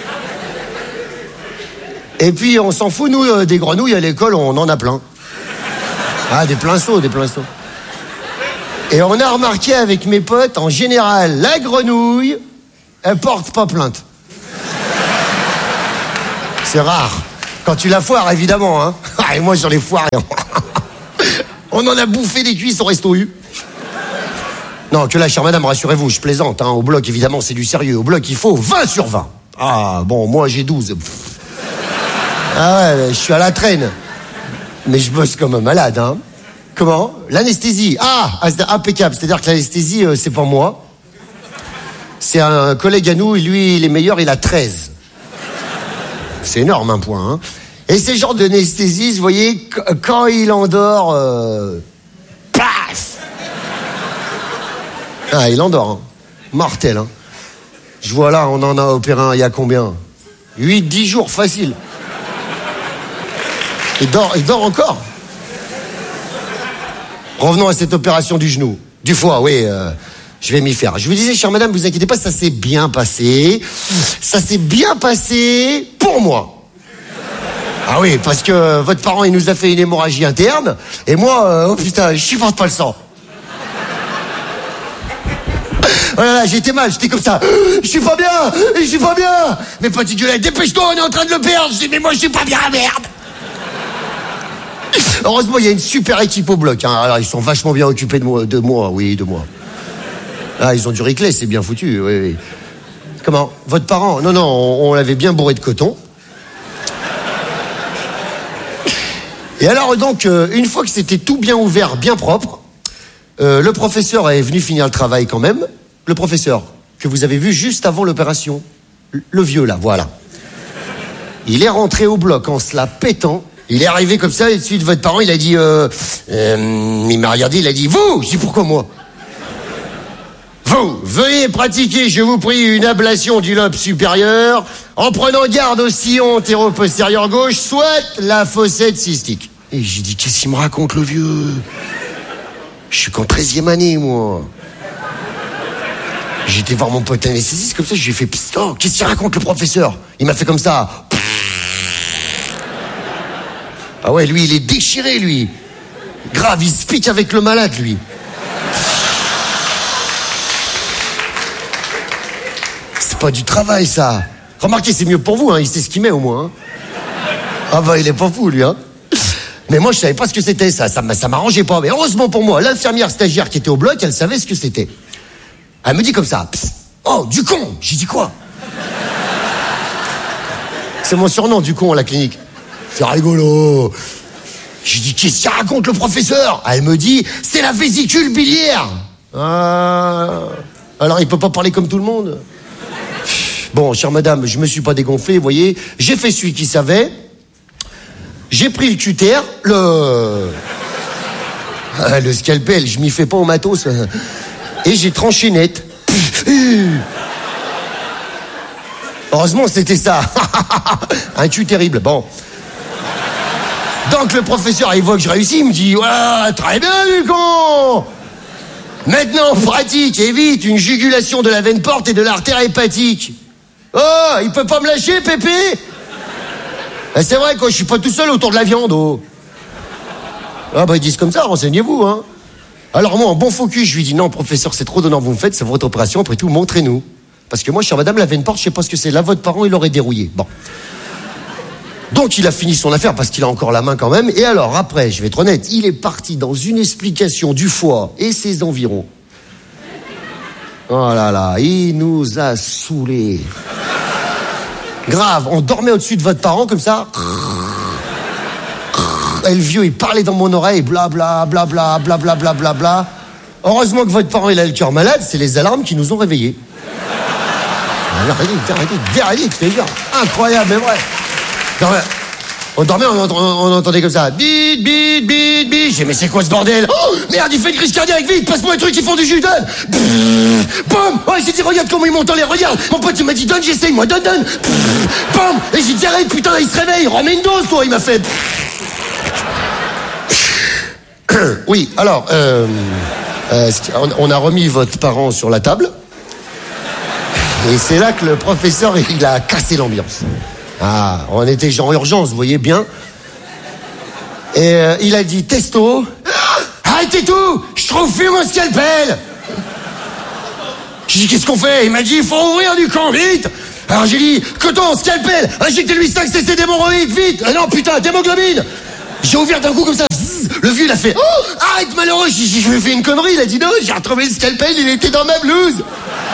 Et puis, on s'en fout, nous, des grenouilles, à l'école, on en a plein. Ah, des pinceaux, des pinceaux. Et on a remarqué avec mes potes, en général, la grenouille, elle porte pas plainte. C'est rare. Quand tu la foires, évidemment, hein. Et moi, j'en ai foiré. On en a bouffé des cuisses au resto U. Non, que là, chère madame, rassurez-vous, je plaisante, hein. Au bloc, évidemment, c'est du sérieux. Au bloc, il faut 20 sur 20. Ah, bon, moi, j'ai 12. Ah ouais, je suis à la traîne. Mais je bosse comme un malade, hein. Comment? L'anesthésie. Ah, impeccable. C'est-à-dire que l'anesthésie, c'est pas moi. C'est un collègue à nous, et lui, il est meilleur, il a 13. C'est énorme, un point, hein. Et ces genres d'anesthésie, vous voyez, quand il endort, paf! Ah, il endort, hein. Mortel, hein. Je vois là, on en a opéré un, il y a combien? 8-10 jours, facile. Il dort encore. Revenons à cette opération du genou. Du foie, oui, je vais m'y faire. Je vous disais, chère madame, vous inquiétez pas, ça s'est bien passé. Ça s'est bien passé pour moi. Ah oui, parce que votre parent, il nous a fait une hémorragie interne. Et moi, oh putain, je supporte pas le sang. Oh là là, j'étais mal, j'étais comme ça. Je suis pas bien. Mais petit gueulette, dépêche-toi, on est en train de le perdre. Je dis, mais moi, je suis pas bien, merde. Heureusement, il y a une super équipe au bloc, hein. Alors, ils sont vachement bien occupés de moi. Ah, ils ont du riclet, c'est bien foutu, oui. Comment? Votre parent? Non, on l'avait bien bourré de coton. Et alors, donc, une fois que c'était tout bien ouvert, bien propre, le professeur est venu finir le travail quand même. Le professeur, que vous avez vu juste avant l'opération. Le vieux, là, voilà. Il est rentré au bloc en se la pétant. Il est arrivé comme ça, et de suite, votre parent, il a dit... il m'a regardé, il a dit, vous! Je dis, pourquoi moi? Vous, veuillez pratiquer, je vous prie, une ablation du lobe supérieur, en prenant garde au sillon antéro-postérieur gauche, soit la fossette cystique. Et j'ai dit, qu'est-ce qu'il me raconte, le vieux? Je suis qu'en 13e année, moi. J'étais voir mon pote anesthésiste, comme ça, je lui ai fait, oh, qu'est-ce qu'il raconte, le professeur? Il m'a fait comme ça. Ah ouais, lui, il est déchiré, lui. Grave, il se pique avec le malade, lui. C'est pas du travail, ça. Remarquez, c'est mieux pour vous, hein. Il sait ce qu'il met, au moins, hein. Ah bah, il est pas fou, lui, hein. Mais moi, je savais pas ce que c'était, ça m'arrangeait pas. Mais heureusement pour moi, l'infirmière stagiaire qui était au bloc, elle savait ce que c'était. Elle me dit comme ça, oh, du con. J'ai dit quoi? C'est mon surnom, du con, à la clinique. C'est rigolo. J'ai dit, qu'est-ce qu'il raconte, le professeur? Elle me dit, c'est la vésicule biliaire. Ah. Alors, il peut pas parler comme tout le monde. Bon, chère madame, je me suis pas dégonflé, vous voyez. J'ai fait celui qui savait. J'ai pris le cutter, le scalpel, je m'y fais pas au matos. Et j'ai tranché net. Heureusement, c'était ça. Un cul terrible. Bon. Donc le professeur, il voit que je réussis, il me dit, ouais, très bien, du con. Maintenant, on pratique, et vite, une jugulation de la veine porte et de l'artère hépatique. Oh, il peut pas me lâcher, Pépé? C'est vrai, quoi, je suis pas tout seul autour de la viande, oh. Ah bah, ils disent comme ça, renseignez-vous, hein. Alors moi, en bon focus, je lui dis, non, professeur, c'est trop donnant, vous me faites, c'est votre opération, après tout, montrez-nous. Parce que moi, chère madame, la veine porte, je sais pas ce que c'est. Là, votre parent, il l'aurait dérouillé. Bon. Donc, il a fini son affaire, parce qu'il a encore la main quand même. Et alors, après, je vais être honnête, il est parti dans une explication du foie et ses environs. Oh là là, il nous a saoulés. Grave, on dormait au-dessus de votre parent, comme ça. Et le vieux, il parlait dans mon oreille, blabla, blabla, blabla, blabla, bla. Heureusement que votre parent, il a le cœur malade, c'est les alarmes qui nous ont réveillés. Véridique, je te jure. Incroyable, mais vrai. On dormait, on entendait comme ça. Bit, bit, bit, bit. J'ai dit, mais c'est quoi ce bordel? Oh, merde, il fait une crise cardiaque, vite, passe-moi un truc, ils font du jus, donne. Boum. Oh, j'ai dit, regarde comment il monte en l'air, regarde. Mon pote, il m'a dit, donne, j'essaye, moi, donne. Boum. Et j'ai dit, arrête, putain, il se réveille, remets une dose, toi, il m'a fait. Oui, alors, on a remis votre parent sur la table. Et c'est là que le professeur, il a cassé l'ambiance. Ah, on était genre urgence, vous voyez bien. Et il a dit, testo. Arrêtez tout, je trouve plus mon scalpel. J'ai dit, qu'est-ce qu'on fait? Il m'a dit, il faut ouvrir du camp, vite. Alors j'ai dit, coton, scalpel, injectez-lui 5 cc d'hémorroïdes, vite. Ah non, putain, d'hémoglobine. J'ai ouvert d'un coup comme ça. Le vieux, il a fait, oh, arrête, malheureux, je me fais une connerie. Il a dit, non, j'ai retrouvé le scalpel, il était dans ma blouse.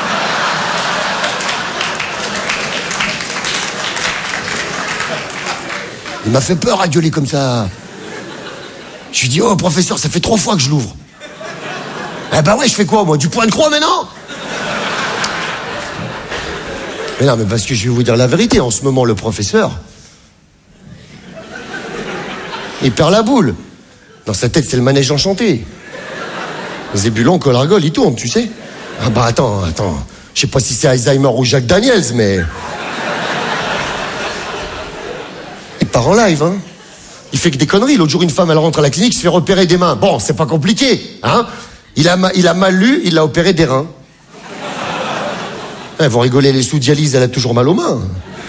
Il m'a fait peur à gueuler comme ça. Je lui dis, oh, professeur, ça fait 3 fois que je l'ouvre. Eh ben ouais, je fais quoi, moi? Du point de croix, maintenant? Mais non, mais parce que je vais vous dire la vérité, en ce moment, le professeur, il perd la boule. Dans sa tête, c'est le manège enchanté. Zébulon, Collargol, il tourne, tu sais. Ah bah attends. Je sais pas si c'est Alzheimer ou Jacques Daniels, mais... Il part en live, hein. Il fait que des conneries. L'autre jour, une femme, elle rentre à la clinique, se fait repérer des mains. Bon, c'est pas compliqué, hein. Il a mal lu, il l'a opéré des reins. Elles vont rigoler, les sous-dialyse, elle a toujours mal aux mains.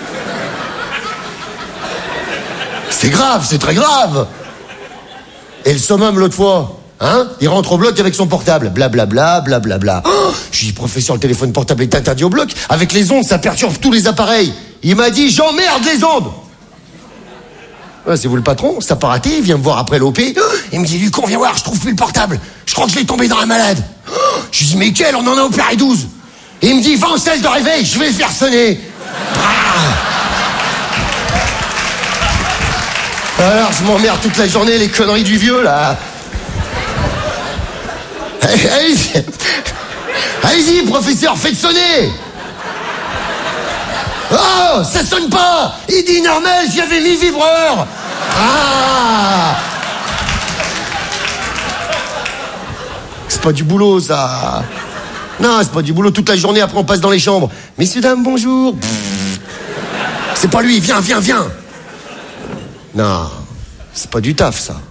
C'est grave, c'est très grave. Et le summum, l'autre fois, hein, il rentre au bloc avec son portable. Blablabla, blablabla. Oh, je lui dis, professeur, le téléphone portable est interdit au bloc. Avec les ondes, ça perturbe tous les appareils. Il m'a dit, j'emmerde les ondes. Ouais, c'est vous le patron, ça n'a pas raté, il vient me voir après l'OP. Oh, il me dit, du con, viens voir, je trouve plus le portable. Je crois que je l'ai tombé dans la malade. Oh, je lui dis, mais quel, on en a opéré 12. Et il me dit, va en salle de réveil, je vais le faire sonner. Alors, je m'emmerde toute la journée, les conneries du vieux, là. Allez-y, professeur, faites sonner. Oh, ça sonne pas. Il dit normal, j'y avais mis vibreur. Ah. C'est pas du boulot, ça. Non, c'est pas du boulot. Toute la journée, après, on passe dans les chambres. Messieurs, dames, bonjour. C'est pas lui, viens. Non, c'est pas du taf, ça.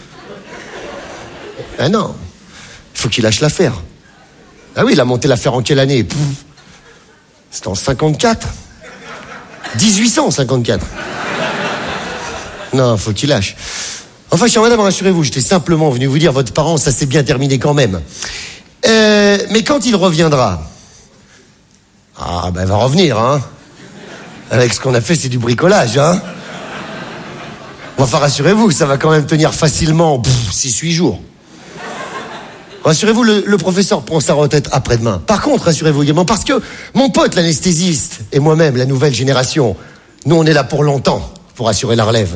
Ah non, il faut qu'il lâche l'affaire. Ah oui, il a monté l'affaire en quelle année? C'était en 54. 1854. Non, faut qu'il lâche. Enfin, chère madame, rassurez-vous, j'étais simplement venu vous dire, votre parent, ça s'est bien terminé quand même. Mais quand il reviendra... Ah, ben, il va revenir, hein. Avec ce qu'on a fait, c'est du bricolage, hein. Enfin, rassurez-vous, ça va quand même tenir facilement 6-8 jours. Rassurez-vous, le professeur prend sa retraite après-demain. Par contre, rassurez-vous également, parce que mon pote, l'anesthésiste, et moi-même, la nouvelle génération, nous, on est là pour longtemps, pour assurer la relève.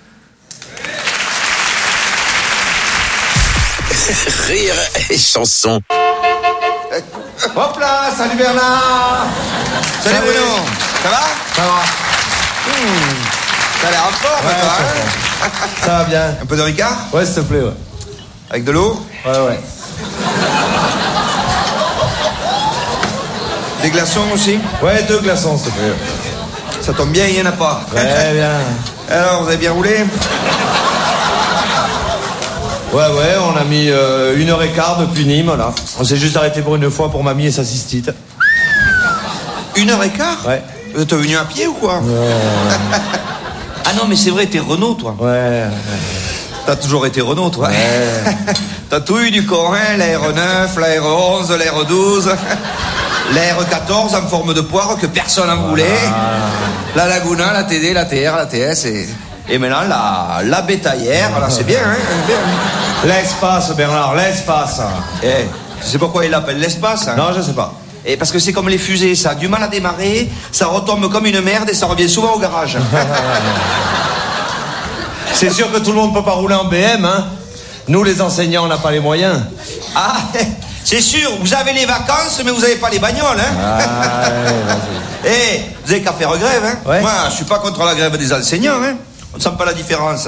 Rire et chanson. Hop là, salut Bernard. Salut Bruno. Ça va? Ça va. T'as l'air en forme, ouais, toi, hein? Ça va bien. Un peu de Ricard? Ouais, s'il te plaît, ouais. Avec de l'eau? Ouais. Des glaçons aussi? Ouais, 2 glaçons, s'il te plaît. Ça tombe bien, il n'y en a pas. Ouais, bien. Alors, vous avez bien roulé? Ouais, on a mis 1h15 depuis Nîmes, là. On s'est juste arrêté pour une fois pour mamie et sa cystite. 1h15? Ouais. Vous êtes venu à pied ou quoi? Ouais. Ah non, mais c'est vrai, t'es Renault, toi. Ouais. T'as toujours été Renault, toi. Ouais. T'as tout eu du corps, hein? La R9, la R11, la R12, la R14 en forme de poire que personne n'en voulait. La Laguna, la TD, la TR, la TS et maintenant la bétaillère. Là, c'est bien, hein? L'espace, Bernard, l'espace. Eh, tu sais pourquoi il l'appelle l'espace, hein? Non, je sais pas. Et parce que c'est comme les fusées, ça a du mal à démarrer, ça retombe comme une merde et ça revient souvent au garage. C'est sûr que tout le monde peut pas rouler en BM, hein. Nous, les enseignants, on n'a pas les moyens. Ah, c'est sûr, vous avez les vacances, mais vous n'avez pas les bagnoles, hein. Eh, vous avez qu'à faire grève, hein. Ouais. Moi, je suis pas contre la grève des enseignants, hein. On ne sent pas la différence.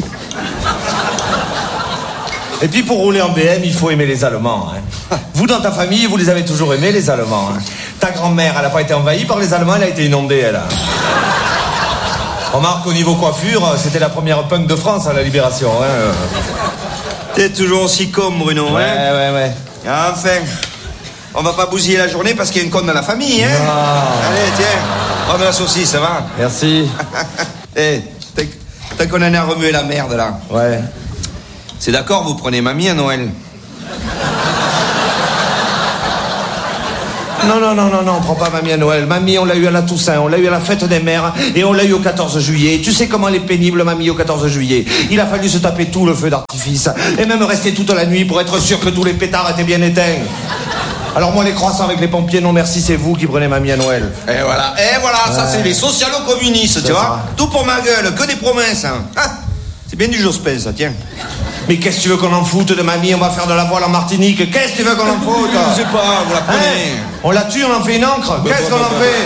Et puis pour rouler en BM, il faut aimer les Allemands, hein. Vous, dans ta famille, vous les avez toujours aimés, les Allemands, hein. Ta grand-mère, elle n'a pas été envahie par les Allemands, elle a été inondée, elle. Remarque, au niveau coiffure, c'était la première punk de France à la Libération, hein. T'es toujours aussi con, Bruno, hein. Ouais. Enfin, on va pas bousiller la journée parce qu'il y a une conne dans la famille, hein. Ah. Allez, tiens, prends la saucisse, ça va? Merci. Eh, t'as qu'on en a remué la merde, là. Ouais. C'est d'accord, vous prenez mamie à Noël? Non, on prend pas mamie à Noël. Mamie, on l'a eu à la Toussaint, on l'a eu à la fête des mères, et on l'a eu au 14 juillet. Tu sais comment elle est pénible, mamie, au 14 juillet. Il a fallu se taper tout le feu d'artifice, et même rester toute la nuit pour être sûr que tous les pétards étaient bien éteints. Alors moi, les croissants avec les pompiers, non merci, c'est vous qui prenez mamie à Noël. Et voilà, ça c'est les socialo-communistes, tu vois. Tout pour ma gueule, que des promesses. Hein. Ah, c'est bien du Jospin, ça, tiens. Mais qu'est-ce que tu veux qu'on en foute de mamie? On va faire de la voile en Martinique. Qu'est-ce que tu veux qu'on en foute? Je sais pas, vous la prenez. On la tue, on en fait une encre. Qu'est-ce qu'on en fait?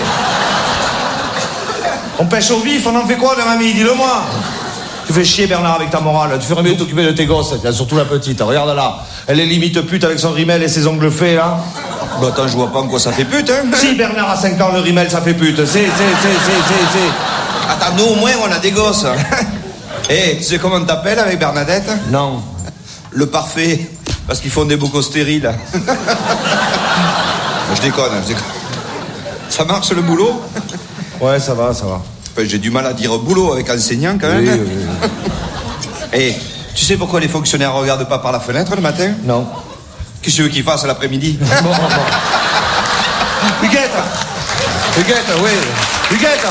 On pêche au vif, on en fait quoi de mamie? Dis-le-moi. Tu fais chier Bernard avec ta morale. Tu ferais mieux de t'occuper de tes gosses, surtout la petite. Regarde là. Elle est limite pute avec son rimel et ses ongles faits là. Bah attends, je vois pas en quoi ça fait pute, hein. Si Bernard a 5 ans, le rimel ça fait pute. C'est. Attends, nous au moins on a des gosses. Tu sais comment on t'appelle avec Bernadette? Non. Le parfait. Parce qu'ils font des bocaux stériles. Je déconne. Ça marche le boulot? Ouais, ça va. Enfin, j'ai du mal à dire boulot avec enseignant quand même. Oui. Tu sais pourquoi les fonctionnaires regardent pas par la fenêtre le matin? Non. Qu'est-ce que tu veux qu'ils fassent l'après-midi? Bon. Huguette, oui. Huguette.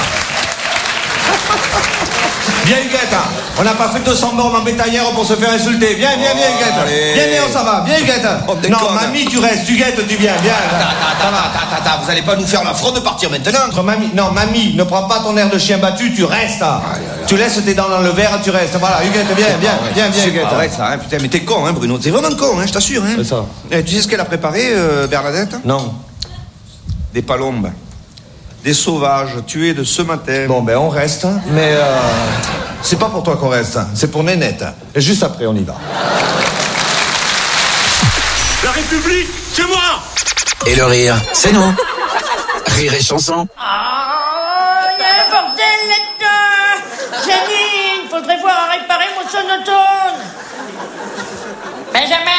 Viens Huguette, on n'a pas fait 200 bornes en bétaillère pour se faire insulter. Viens Huguette. Viens, on s'en va. Viens Huguette. Non, mamie, tu restes. Huguette, tu viens. Attends, vous allez pas nous faire l'affront de partir maintenant? Mamie, ne prends pas ton air de chien battu, tu restes. Tu laisses tes dents dans le verre, tu restes. Voilà, Huguette, viens Huguette. Arrête ça, hein, putain, mais t'es con, hein, Bruno. T'es vraiment con, hein, je t'assure, hein. C'est ça. Tu sais ce qu'elle a préparé, Bernadette? Non. Des palombes. Des sauvages tués de ce matin. Bon, on reste, mais c'est pas pour toi qu'on reste, c'est pour Nénette. Et juste après, on y va. La République, c'est moi! Et le rire, c'est nous. Rire et chanson. Il y a un bordel là-dedans! Janine, faudrait voir à réparer mon sonotone! Benjamin!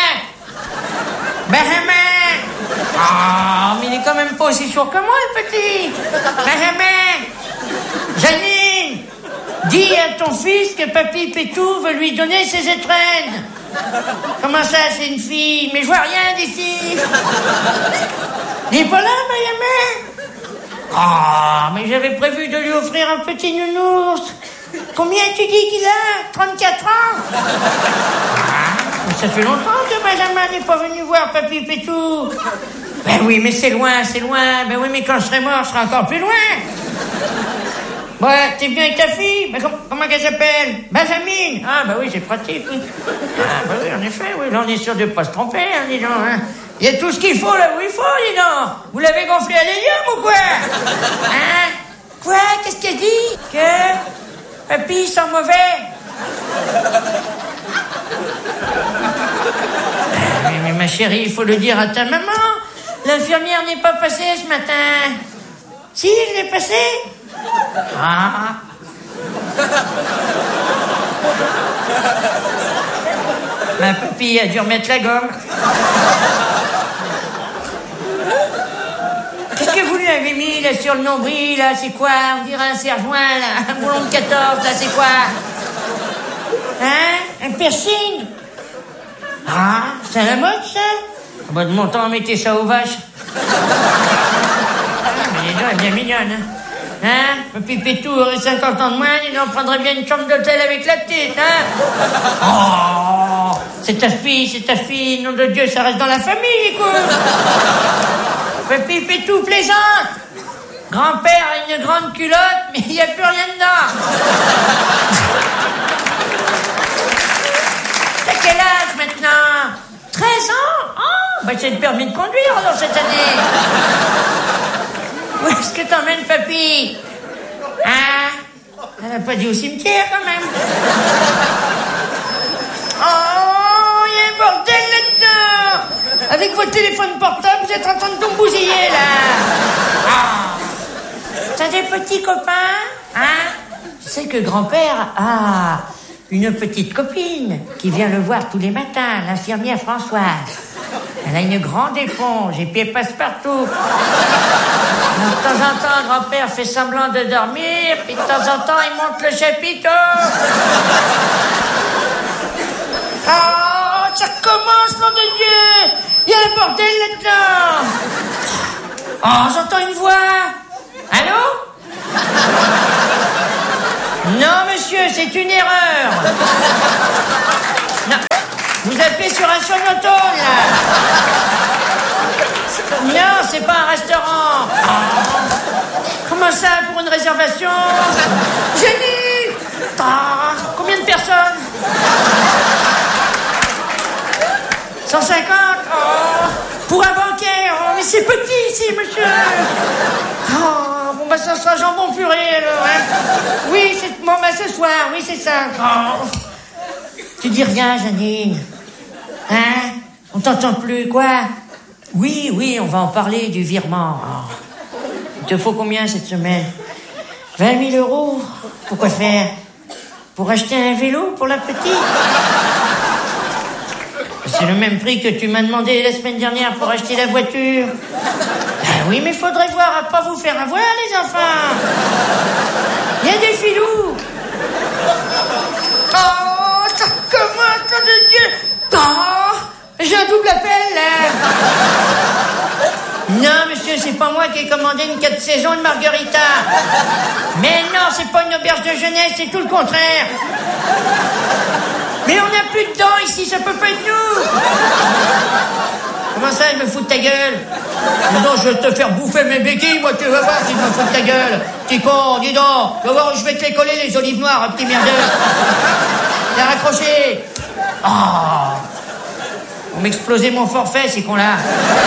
Mais il est quand même pas aussi sourd que moi, le petit! Benjamin! Janine! Dis à ton fils que Papy Pétou veut lui donner ses étrennes! Comment ça, c'est une fille? Mais je vois rien d'ici! Il est pas là, Benjamin? Mais j'avais prévu de lui offrir un petit nounours! Combien tu dis qu'il a? 34 ans? Ça fait longtemps que Benjamin n'est pas venu voir Papy Pétou. Ben oui, mais c'est loin. Ben oui, mais quand je serai mort, je serai encore plus loin. Ouais, t'es venu avec ta fille? Ben comment qu'elle s'appelle? Benjamin. Ah, ben oui, c'est pratique, oui. Ah, ben oui, en effet, oui. Là, on est sûr de pas se tromper, hein, dis donc, hein. Il y a tout ce qu'il faut là où il faut, dis donc. Vous l'avez gonflé à l'hélium ou quoi? Hein? Quoi? Qu'est-ce qu'elle dit? Que Papy sent mauvais? Mais ma chérie, il faut le dire à ta maman. L'infirmière n'est pas passée ce matin. Si, elle est passée. Ah. Ma papille a dû remettre la gomme. Qu'est-ce que vous lui avez mis là sur le nombril là? C'est quoi? On dirait un serre-joint là, un boulon de 14 là, c'est quoi? Hein? Un piercing? Ah, c'est à la mode ça? Bah de mon temps, mettez ça aux vaches. Mais les deux, elle est bien mignonne, hein? Papy Pétou aurait 50 ans de moins, il en prendrait bien une chambre d'hôtel avec la petite, hein? Oh, c'est ta fille, nom de Dieu, ça reste dans la famille, écoute. Papy Pétou plaisante. Grand-père a une grande culotte, mais il n'y a plus rien dedans. T'as quel âge maintenant? 13 ans? Oh, bah c'est le permis de conduire alors cette année. Où est-ce que t'emmènes papy? Hein? Elle n'a pas dit au cimetière quand même. Oh, il y a un bordel là-dedans. Avec votre téléphone portable, vous êtes en train de tout bousiller là. Ah. T'as des petits copains? Hein? Tu sais que grand-père a une petite copine qui vient le voir tous les matins, l'infirmière Françoise. Elle a une grande éponge et puis elle passe partout. Donc, de temps en temps, grand-père fait semblant de dormir, puis de temps en temps, il monte le chapiteau. Oh, ça recommence, nom de Dieu! Il y a un bordel là-dedans! Oh, j'entends une voix. Allô? Non, monsieur, c'est une erreur. Non, vous appelez sur un sonotone, là. Non, c'est pas un restaurant. Oh. Comment ça, pour une réservation? Jenny! Combien de personnes? 150? Oh. Pour un banquet? Oh, mais c'est petit ici, monsieur. Oh, bon, bah, ça sera jambon purée, alors, hein. Oui, c'est... Bon, bah, ce soir, oui, c'est ça. Oh. Tu dis rien, Janine. Hein? On t'entend plus, quoi? Oui, on va en parler du virement. Oh. Il te faut combien cette semaine? 20 000 euros. Pourquoi faire? Pour acheter un vélo pour la petite? C'est le même prix que tu m'as demandé la semaine dernière pour acheter la voiture. Ben oui, mais faudrait voir à pas vous faire avoir, les enfants. Il y a des filous. Oh, ça commence, de Dieu. Oh, j'ai un double appel, là. Non, monsieur, c'est pas moi qui ai commandé une 4 saisons de margarita. Mais non, c'est pas une auberge de jeunesse, c'est tout le contraire. Mais on n'a plus de dents ici, ça peut pas être nous. Comment ça, je me fous de ta gueule? Non, je vais te faire bouffer mes béquilles, moi, tu vas voir si je me fous de ta gueule. Petit con, dis donc, tu vas voir où je vais te les coller, les olives noires, petit merdeux. T'es raccroché. Oh. On m'explosait mon forfait, ces cons-là.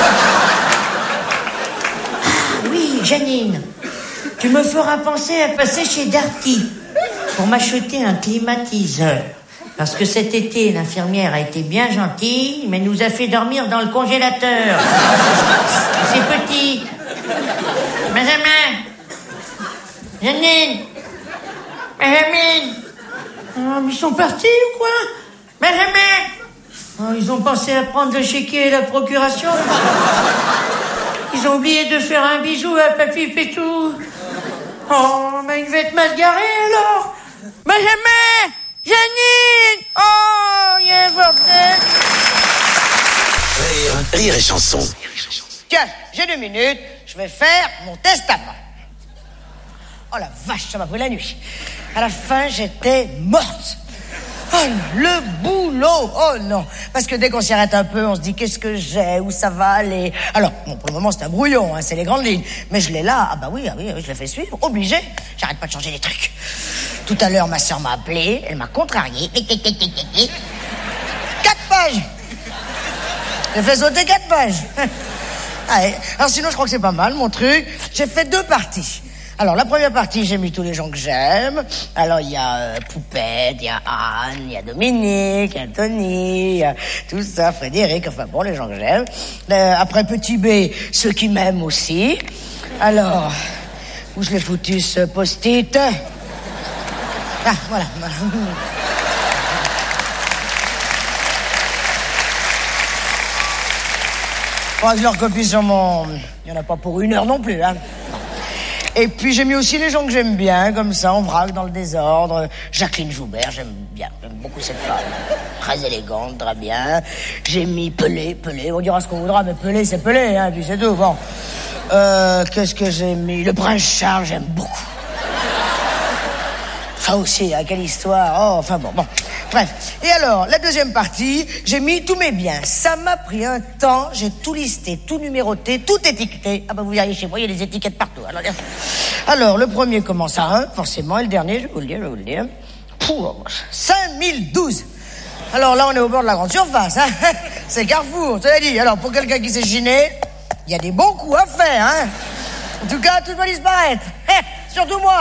Oui, Janine, tu me feras penser à passer chez Darty pour m'acheter un climatiseur. Parce que cet été, l'infirmière a été bien gentille, mais nous a fait dormir dans le congélateur. C'est petit. Benjamin. Janine. Benjamin. Oh, ils sont partis ou quoi? Benjamin. Oh, ils ont pensé à prendre le chéquier et la procuration. Ils ont oublié de faire un bisou à Papy Pétou. Oh, mais il va être mal garé alors. Benjamin! Janine! Oh, il y a un bordel. Rire et chanson. Tiens, j'ai 2 minutes, je vais faire mon testament. Oh la vache, ça m'a pris la nuit. À la fin, j'étais morte. Oh, le boulot. Oh non. Parce que dès qu'on s'y arrête un peu, on se dit qu'est-ce que j'ai, où ça va aller. Alors, bon, pour le moment, c'est un brouillon, hein, c'est les grandes lignes. Mais je l'ai là. Ah bah oui, je l'ai fait suivre. Obligé. J'arrête pas de changer les trucs. Tout à l'heure, ma sœur m'a appelé. Elle m'a contrarié. 4 pages. J'ai fait sauter 4 pages. Allez. Alors sinon, je crois que c'est pas mal, mon truc. J'ai fait 2 parties. Alors, la première partie, j'ai mis tous les gens que j'aime. Alors, il y a Poupette, il y a Anne, il y a Dominique, il y a Tony, il y a tout ça, Frédéric, enfin bon, les gens que j'aime. Après Petit B, ceux qui m'aiment aussi. Alors, où je l'ai foutu, ce post-it? Ah, voilà. Bon, je leur copie sur mon... Il n'y en a pas pour 1 heure non plus, hein. Et puis j'ai mis aussi les gens que j'aime bien, comme ça, en vrac, dans le désordre. Jacqueline Joubert, j'aime beaucoup cette femme. Très élégante, très bien. J'ai mis Pelé, on dira ce qu'on voudra, mais Pelé, c'est Pelé, hein, puis c'est tout, bon. Qu'est-ce que j'ai mis? Le prince Charles, j'aime beaucoup. Ça aussi, hein, quelle histoire. Oh, enfin bon. Bref. Et alors, la deuxième partie, j'ai mis tous mes biens. Ça m'a pris un temps, j'ai tout listé, tout numéroté, tout étiqueté. Ah bah vous verriez chez moi, il y a des étiquettes partout. Alors le premier commence à 1, forcément, et le dernier, je vais vous le dire. 5012. Alors là, on est au bord de la grande surface, hein. C'est Carrefour, tu l'as dit. Alors, pour quelqu'un qui s'est chiné, il y a des bons coups à faire, hein. En tout cas, tout doit disparaître. Surtout moi.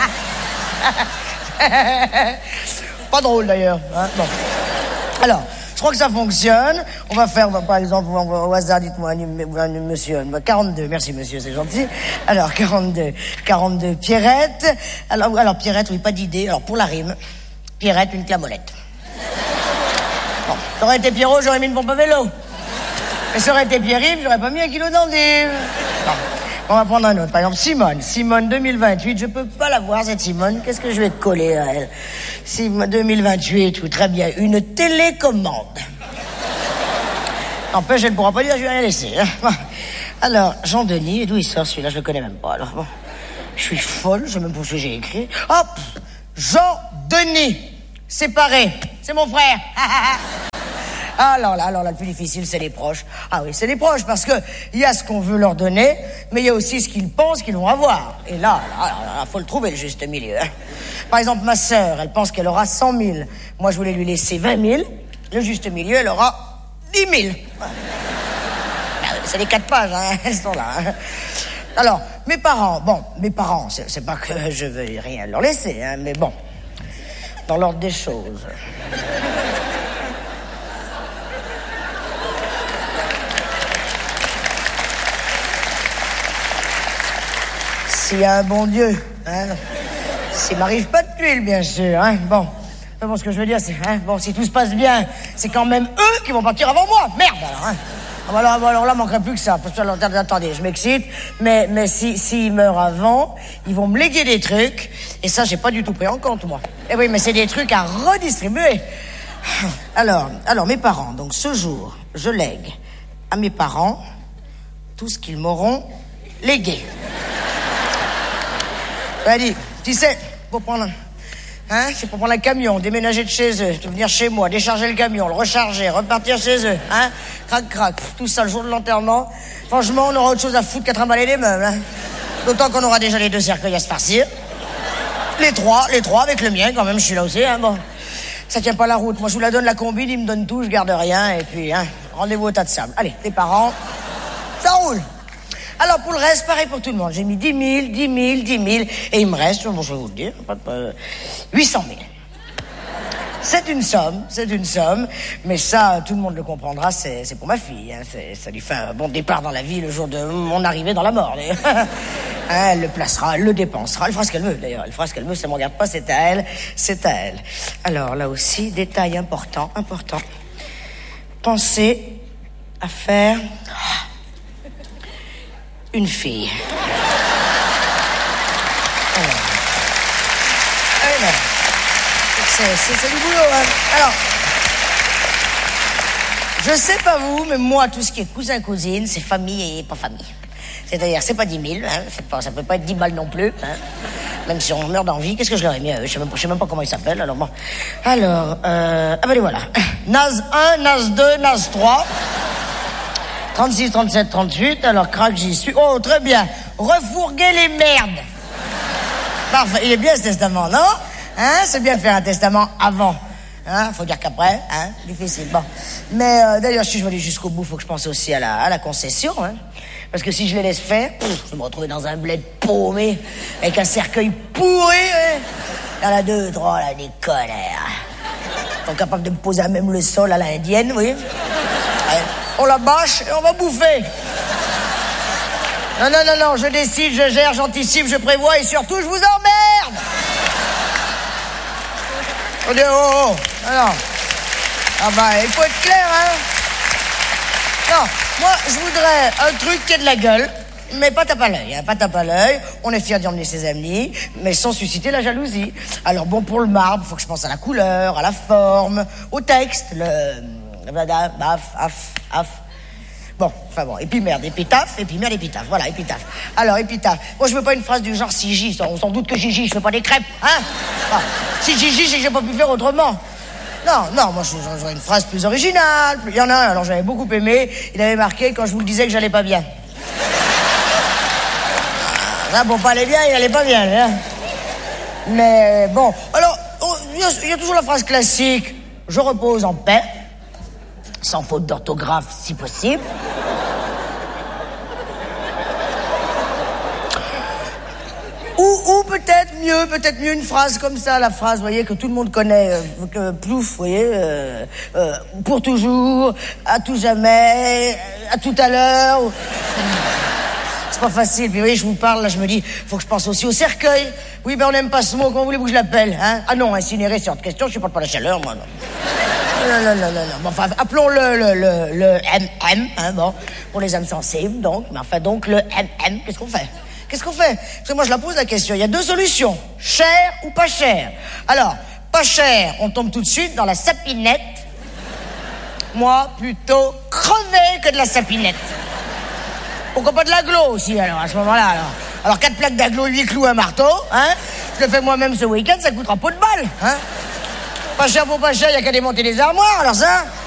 Pas drôle d'ailleurs, hein. Bon. Alors, je crois que ça fonctionne. On va faire, par exemple, au hasard, dites-moi, monsieur, 42, merci monsieur, c'est gentil. Alors, 42, Pierrette. Alors Pierrette, oui, pas d'idée. Alors, pour la rime, Pierrette, une clamolette. Bon, ça aurait été Pierrot, j'aurais mis une pompe à vélo. Et ça aurait été Pierre-Yves, j'aurais pas mis 1 kilo d'endive. On va prendre un autre. Par exemple, Simone 2028. Je peux pas la voir, cette Simone. Qu'est-ce que je vais coller à elle? Simone 2028, oui, très bien. Une télécommande. N'empêche, elle ne pourra pas dire, je vais rien laisser. Hein. Alors, Jean-Denis, et d'où il sort celui-là? Je le connais même pas. Alors bon, je suis folle, je sais même pas ce que j'ai écrit. Hop, Jean-Denis, séparé, c'est mon frère. Alors là, le plus difficile, c'est les proches. Ah oui, c'est les proches, parce que il y a ce qu'on veut leur donner, mais il y a aussi ce qu'ils pensent qu'ils vont avoir. Et là, faut le trouver, le juste milieu. Hein. Par exemple, ma sœur, elle pense qu'elle aura 100 000. Moi, je voulais lui laisser 20 000. Le juste milieu, elle aura 10 000. C'est les 4 pages, hein, elles sont là. Hein. Alors, mes parents, c'est pas que je veux rien leur laisser, hein, mais bon, dans l'ordre des choses. S'il y a un bon Dieu, hein, s'il m'arrive pas de tuile, bien sûr, hein, bon, ce que je veux dire, c'est, hein, bon, si tout se passe bien, c'est quand même eux qui vont partir avant moi, merde, alors, hein. Alors là, manquerait plus que ça. Parce que, alors, attendez, je m'excite, mais s'ils meurent avant, ils vont me léguer des trucs, et ça, j'ai pas du tout pris en compte, moi. Eh oui, mais c'est des trucs à redistribuer. Alors, mes parents, donc ce jour, je lègue à mes parents tout ce qu'ils m'auront légué. Allez, tu sais, pour prendre... Hein, c'est pour prendre un camion, déménager de chez eux, venir chez moi, décharger le camion, le recharger, repartir chez eux, hein, crac, tout ça le jour de l'enterrement. Franchement, on aura autre chose à foutre qu'à trimballer les meubles, hein. D'autant qu'on aura déjà les 2 cercueils à se farcir. Les trois avec le mien, quand même, je suis là aussi, hein, bon. Ça tient pas la route. Moi, je vous la donne, la combine, ils me donnent tout, je garde rien, et puis, hein, rendez-vous au tas de sable. Allez, les parents, ça roule. Alors, pour le reste, pareil pour tout le monde. J'ai mis 10 000, et il me reste, bon, je vais vous le dire, 800 000. C'est une somme, mais ça, tout le monde le comprendra, c'est pour ma fille. Hein, ça lui fait un bon départ dans la vie le jour de mon arrivée dans la mort. Elle le placera, elle le dépensera, elle fera ce qu'elle veut d'ailleurs. Elle fera ce qu'elle veut, ça ne me regarde pas, c'est à elle. Alors là aussi, détail important. Pensez à faire... une fille. C'est du boulot, hein. Alors, je sais pas vous, mais moi, tout ce qui est cousin-cousine, c'est famille et pas famille. C'est-à-dire, c'est pas 10 000, hein, ça peut pas être 10 balles non plus, hein. Même si on meurt d'envie, qu'est-ce que je leur ai mis à eux? Je sais même pas comment ils s'appellent, alors bon. Alors, les voilà. Naz 1, Naz 2, Naz 3... 36, 37, 38, alors crac, j'y suis. Oh, très bien. Refourguer les merdes. Parfait. Il est bien ce testament, non? Hein? C'est bien de faire un testament avant. Hein? Faut dire qu'après, hein? Difficile. Bon. Mais d'ailleurs, si je veux aller jusqu'au bout, faut que je pense aussi à la concession, hein? Parce que si je les laisse faire, je vais me retrouver dans un bled paumé, avec un cercueil pourri, hein? Il y en a 2, 3, là, des connards. Ils sont capables de me poser à même le sol à l'indienne, oui. On la bâche et on va bouffer. Non, je décide, je gère, j'anticipe, je prévois et surtout, je vous emmerde. On dit, oh. Alors. Ah bah, il faut être clair, hein. Non, moi, je voudrais un truc qui ait de la gueule, mais pas tape à l'œil, hein, pas tape à l'œil. On est fiers d'y emmener ses amis, mais sans susciter la jalousie. Alors bon, pour le marbre, faut que je pense à la couleur, à la forme, au texte, Bon, et puis merde, épitaphe, voilà, épitaphe. Alors, épitaphe. Moi, je veux pas une phrase du genre si J, on s'en doute que Gigi, je fais pas des crêpes, hein. Enfin, si Gigi, c'est que j'ai pas pu faire autrement. Non, moi, j'aurais une phrase plus originale. Il y en a un, alors j'avais beaucoup aimé, il avait marqué quand je vous le disais que j'allais pas bien. Ça, pour pas aller bien, il allait pas bien, hein. Mais bon, alors, il y a toujours la phrase classique, je repose en paix. Sans faute d'orthographe, si possible. Ou peut-être mieux une phrase comme ça, la phrase, vous voyez, que tout le monde connaît, plouf, vous voyez, pour toujours, à tout jamais, à tout à l'heure. C'est pas facile, puis vous voyez, je vous parle, là, je me dis, faut que je pense aussi au cercueil. Oui, ben on n'aime pas ce mot, comment voulez-vous que je l'appelle, hein? Ah non, incinérer, c'est hors de question, je supporte pas la chaleur, moi, non. Non. Bon, enfin, appelons-le le MM, hein, bon, pour les âmes sensibles, donc. Mais enfin, donc, le MM, qu'est-ce qu'on fait? Parce que moi, je la pose la question. Il y a 2 solutions. Cher ou pas cher? Alors, pas cher, on tombe tout de suite dans la sapinette. Moi, plutôt crever que de la sapinette. Pourquoi pas de l'aglo aussi, alors, à ce moment-là, alors. Alors, 4 plaques d'aglo, 8 clous, un marteau, hein. Je le fais moi-même ce week-end, ça coûtera pas de balle, hein. Pas cher pour pas cher, y a qu'à démonter les armoires, alors ça.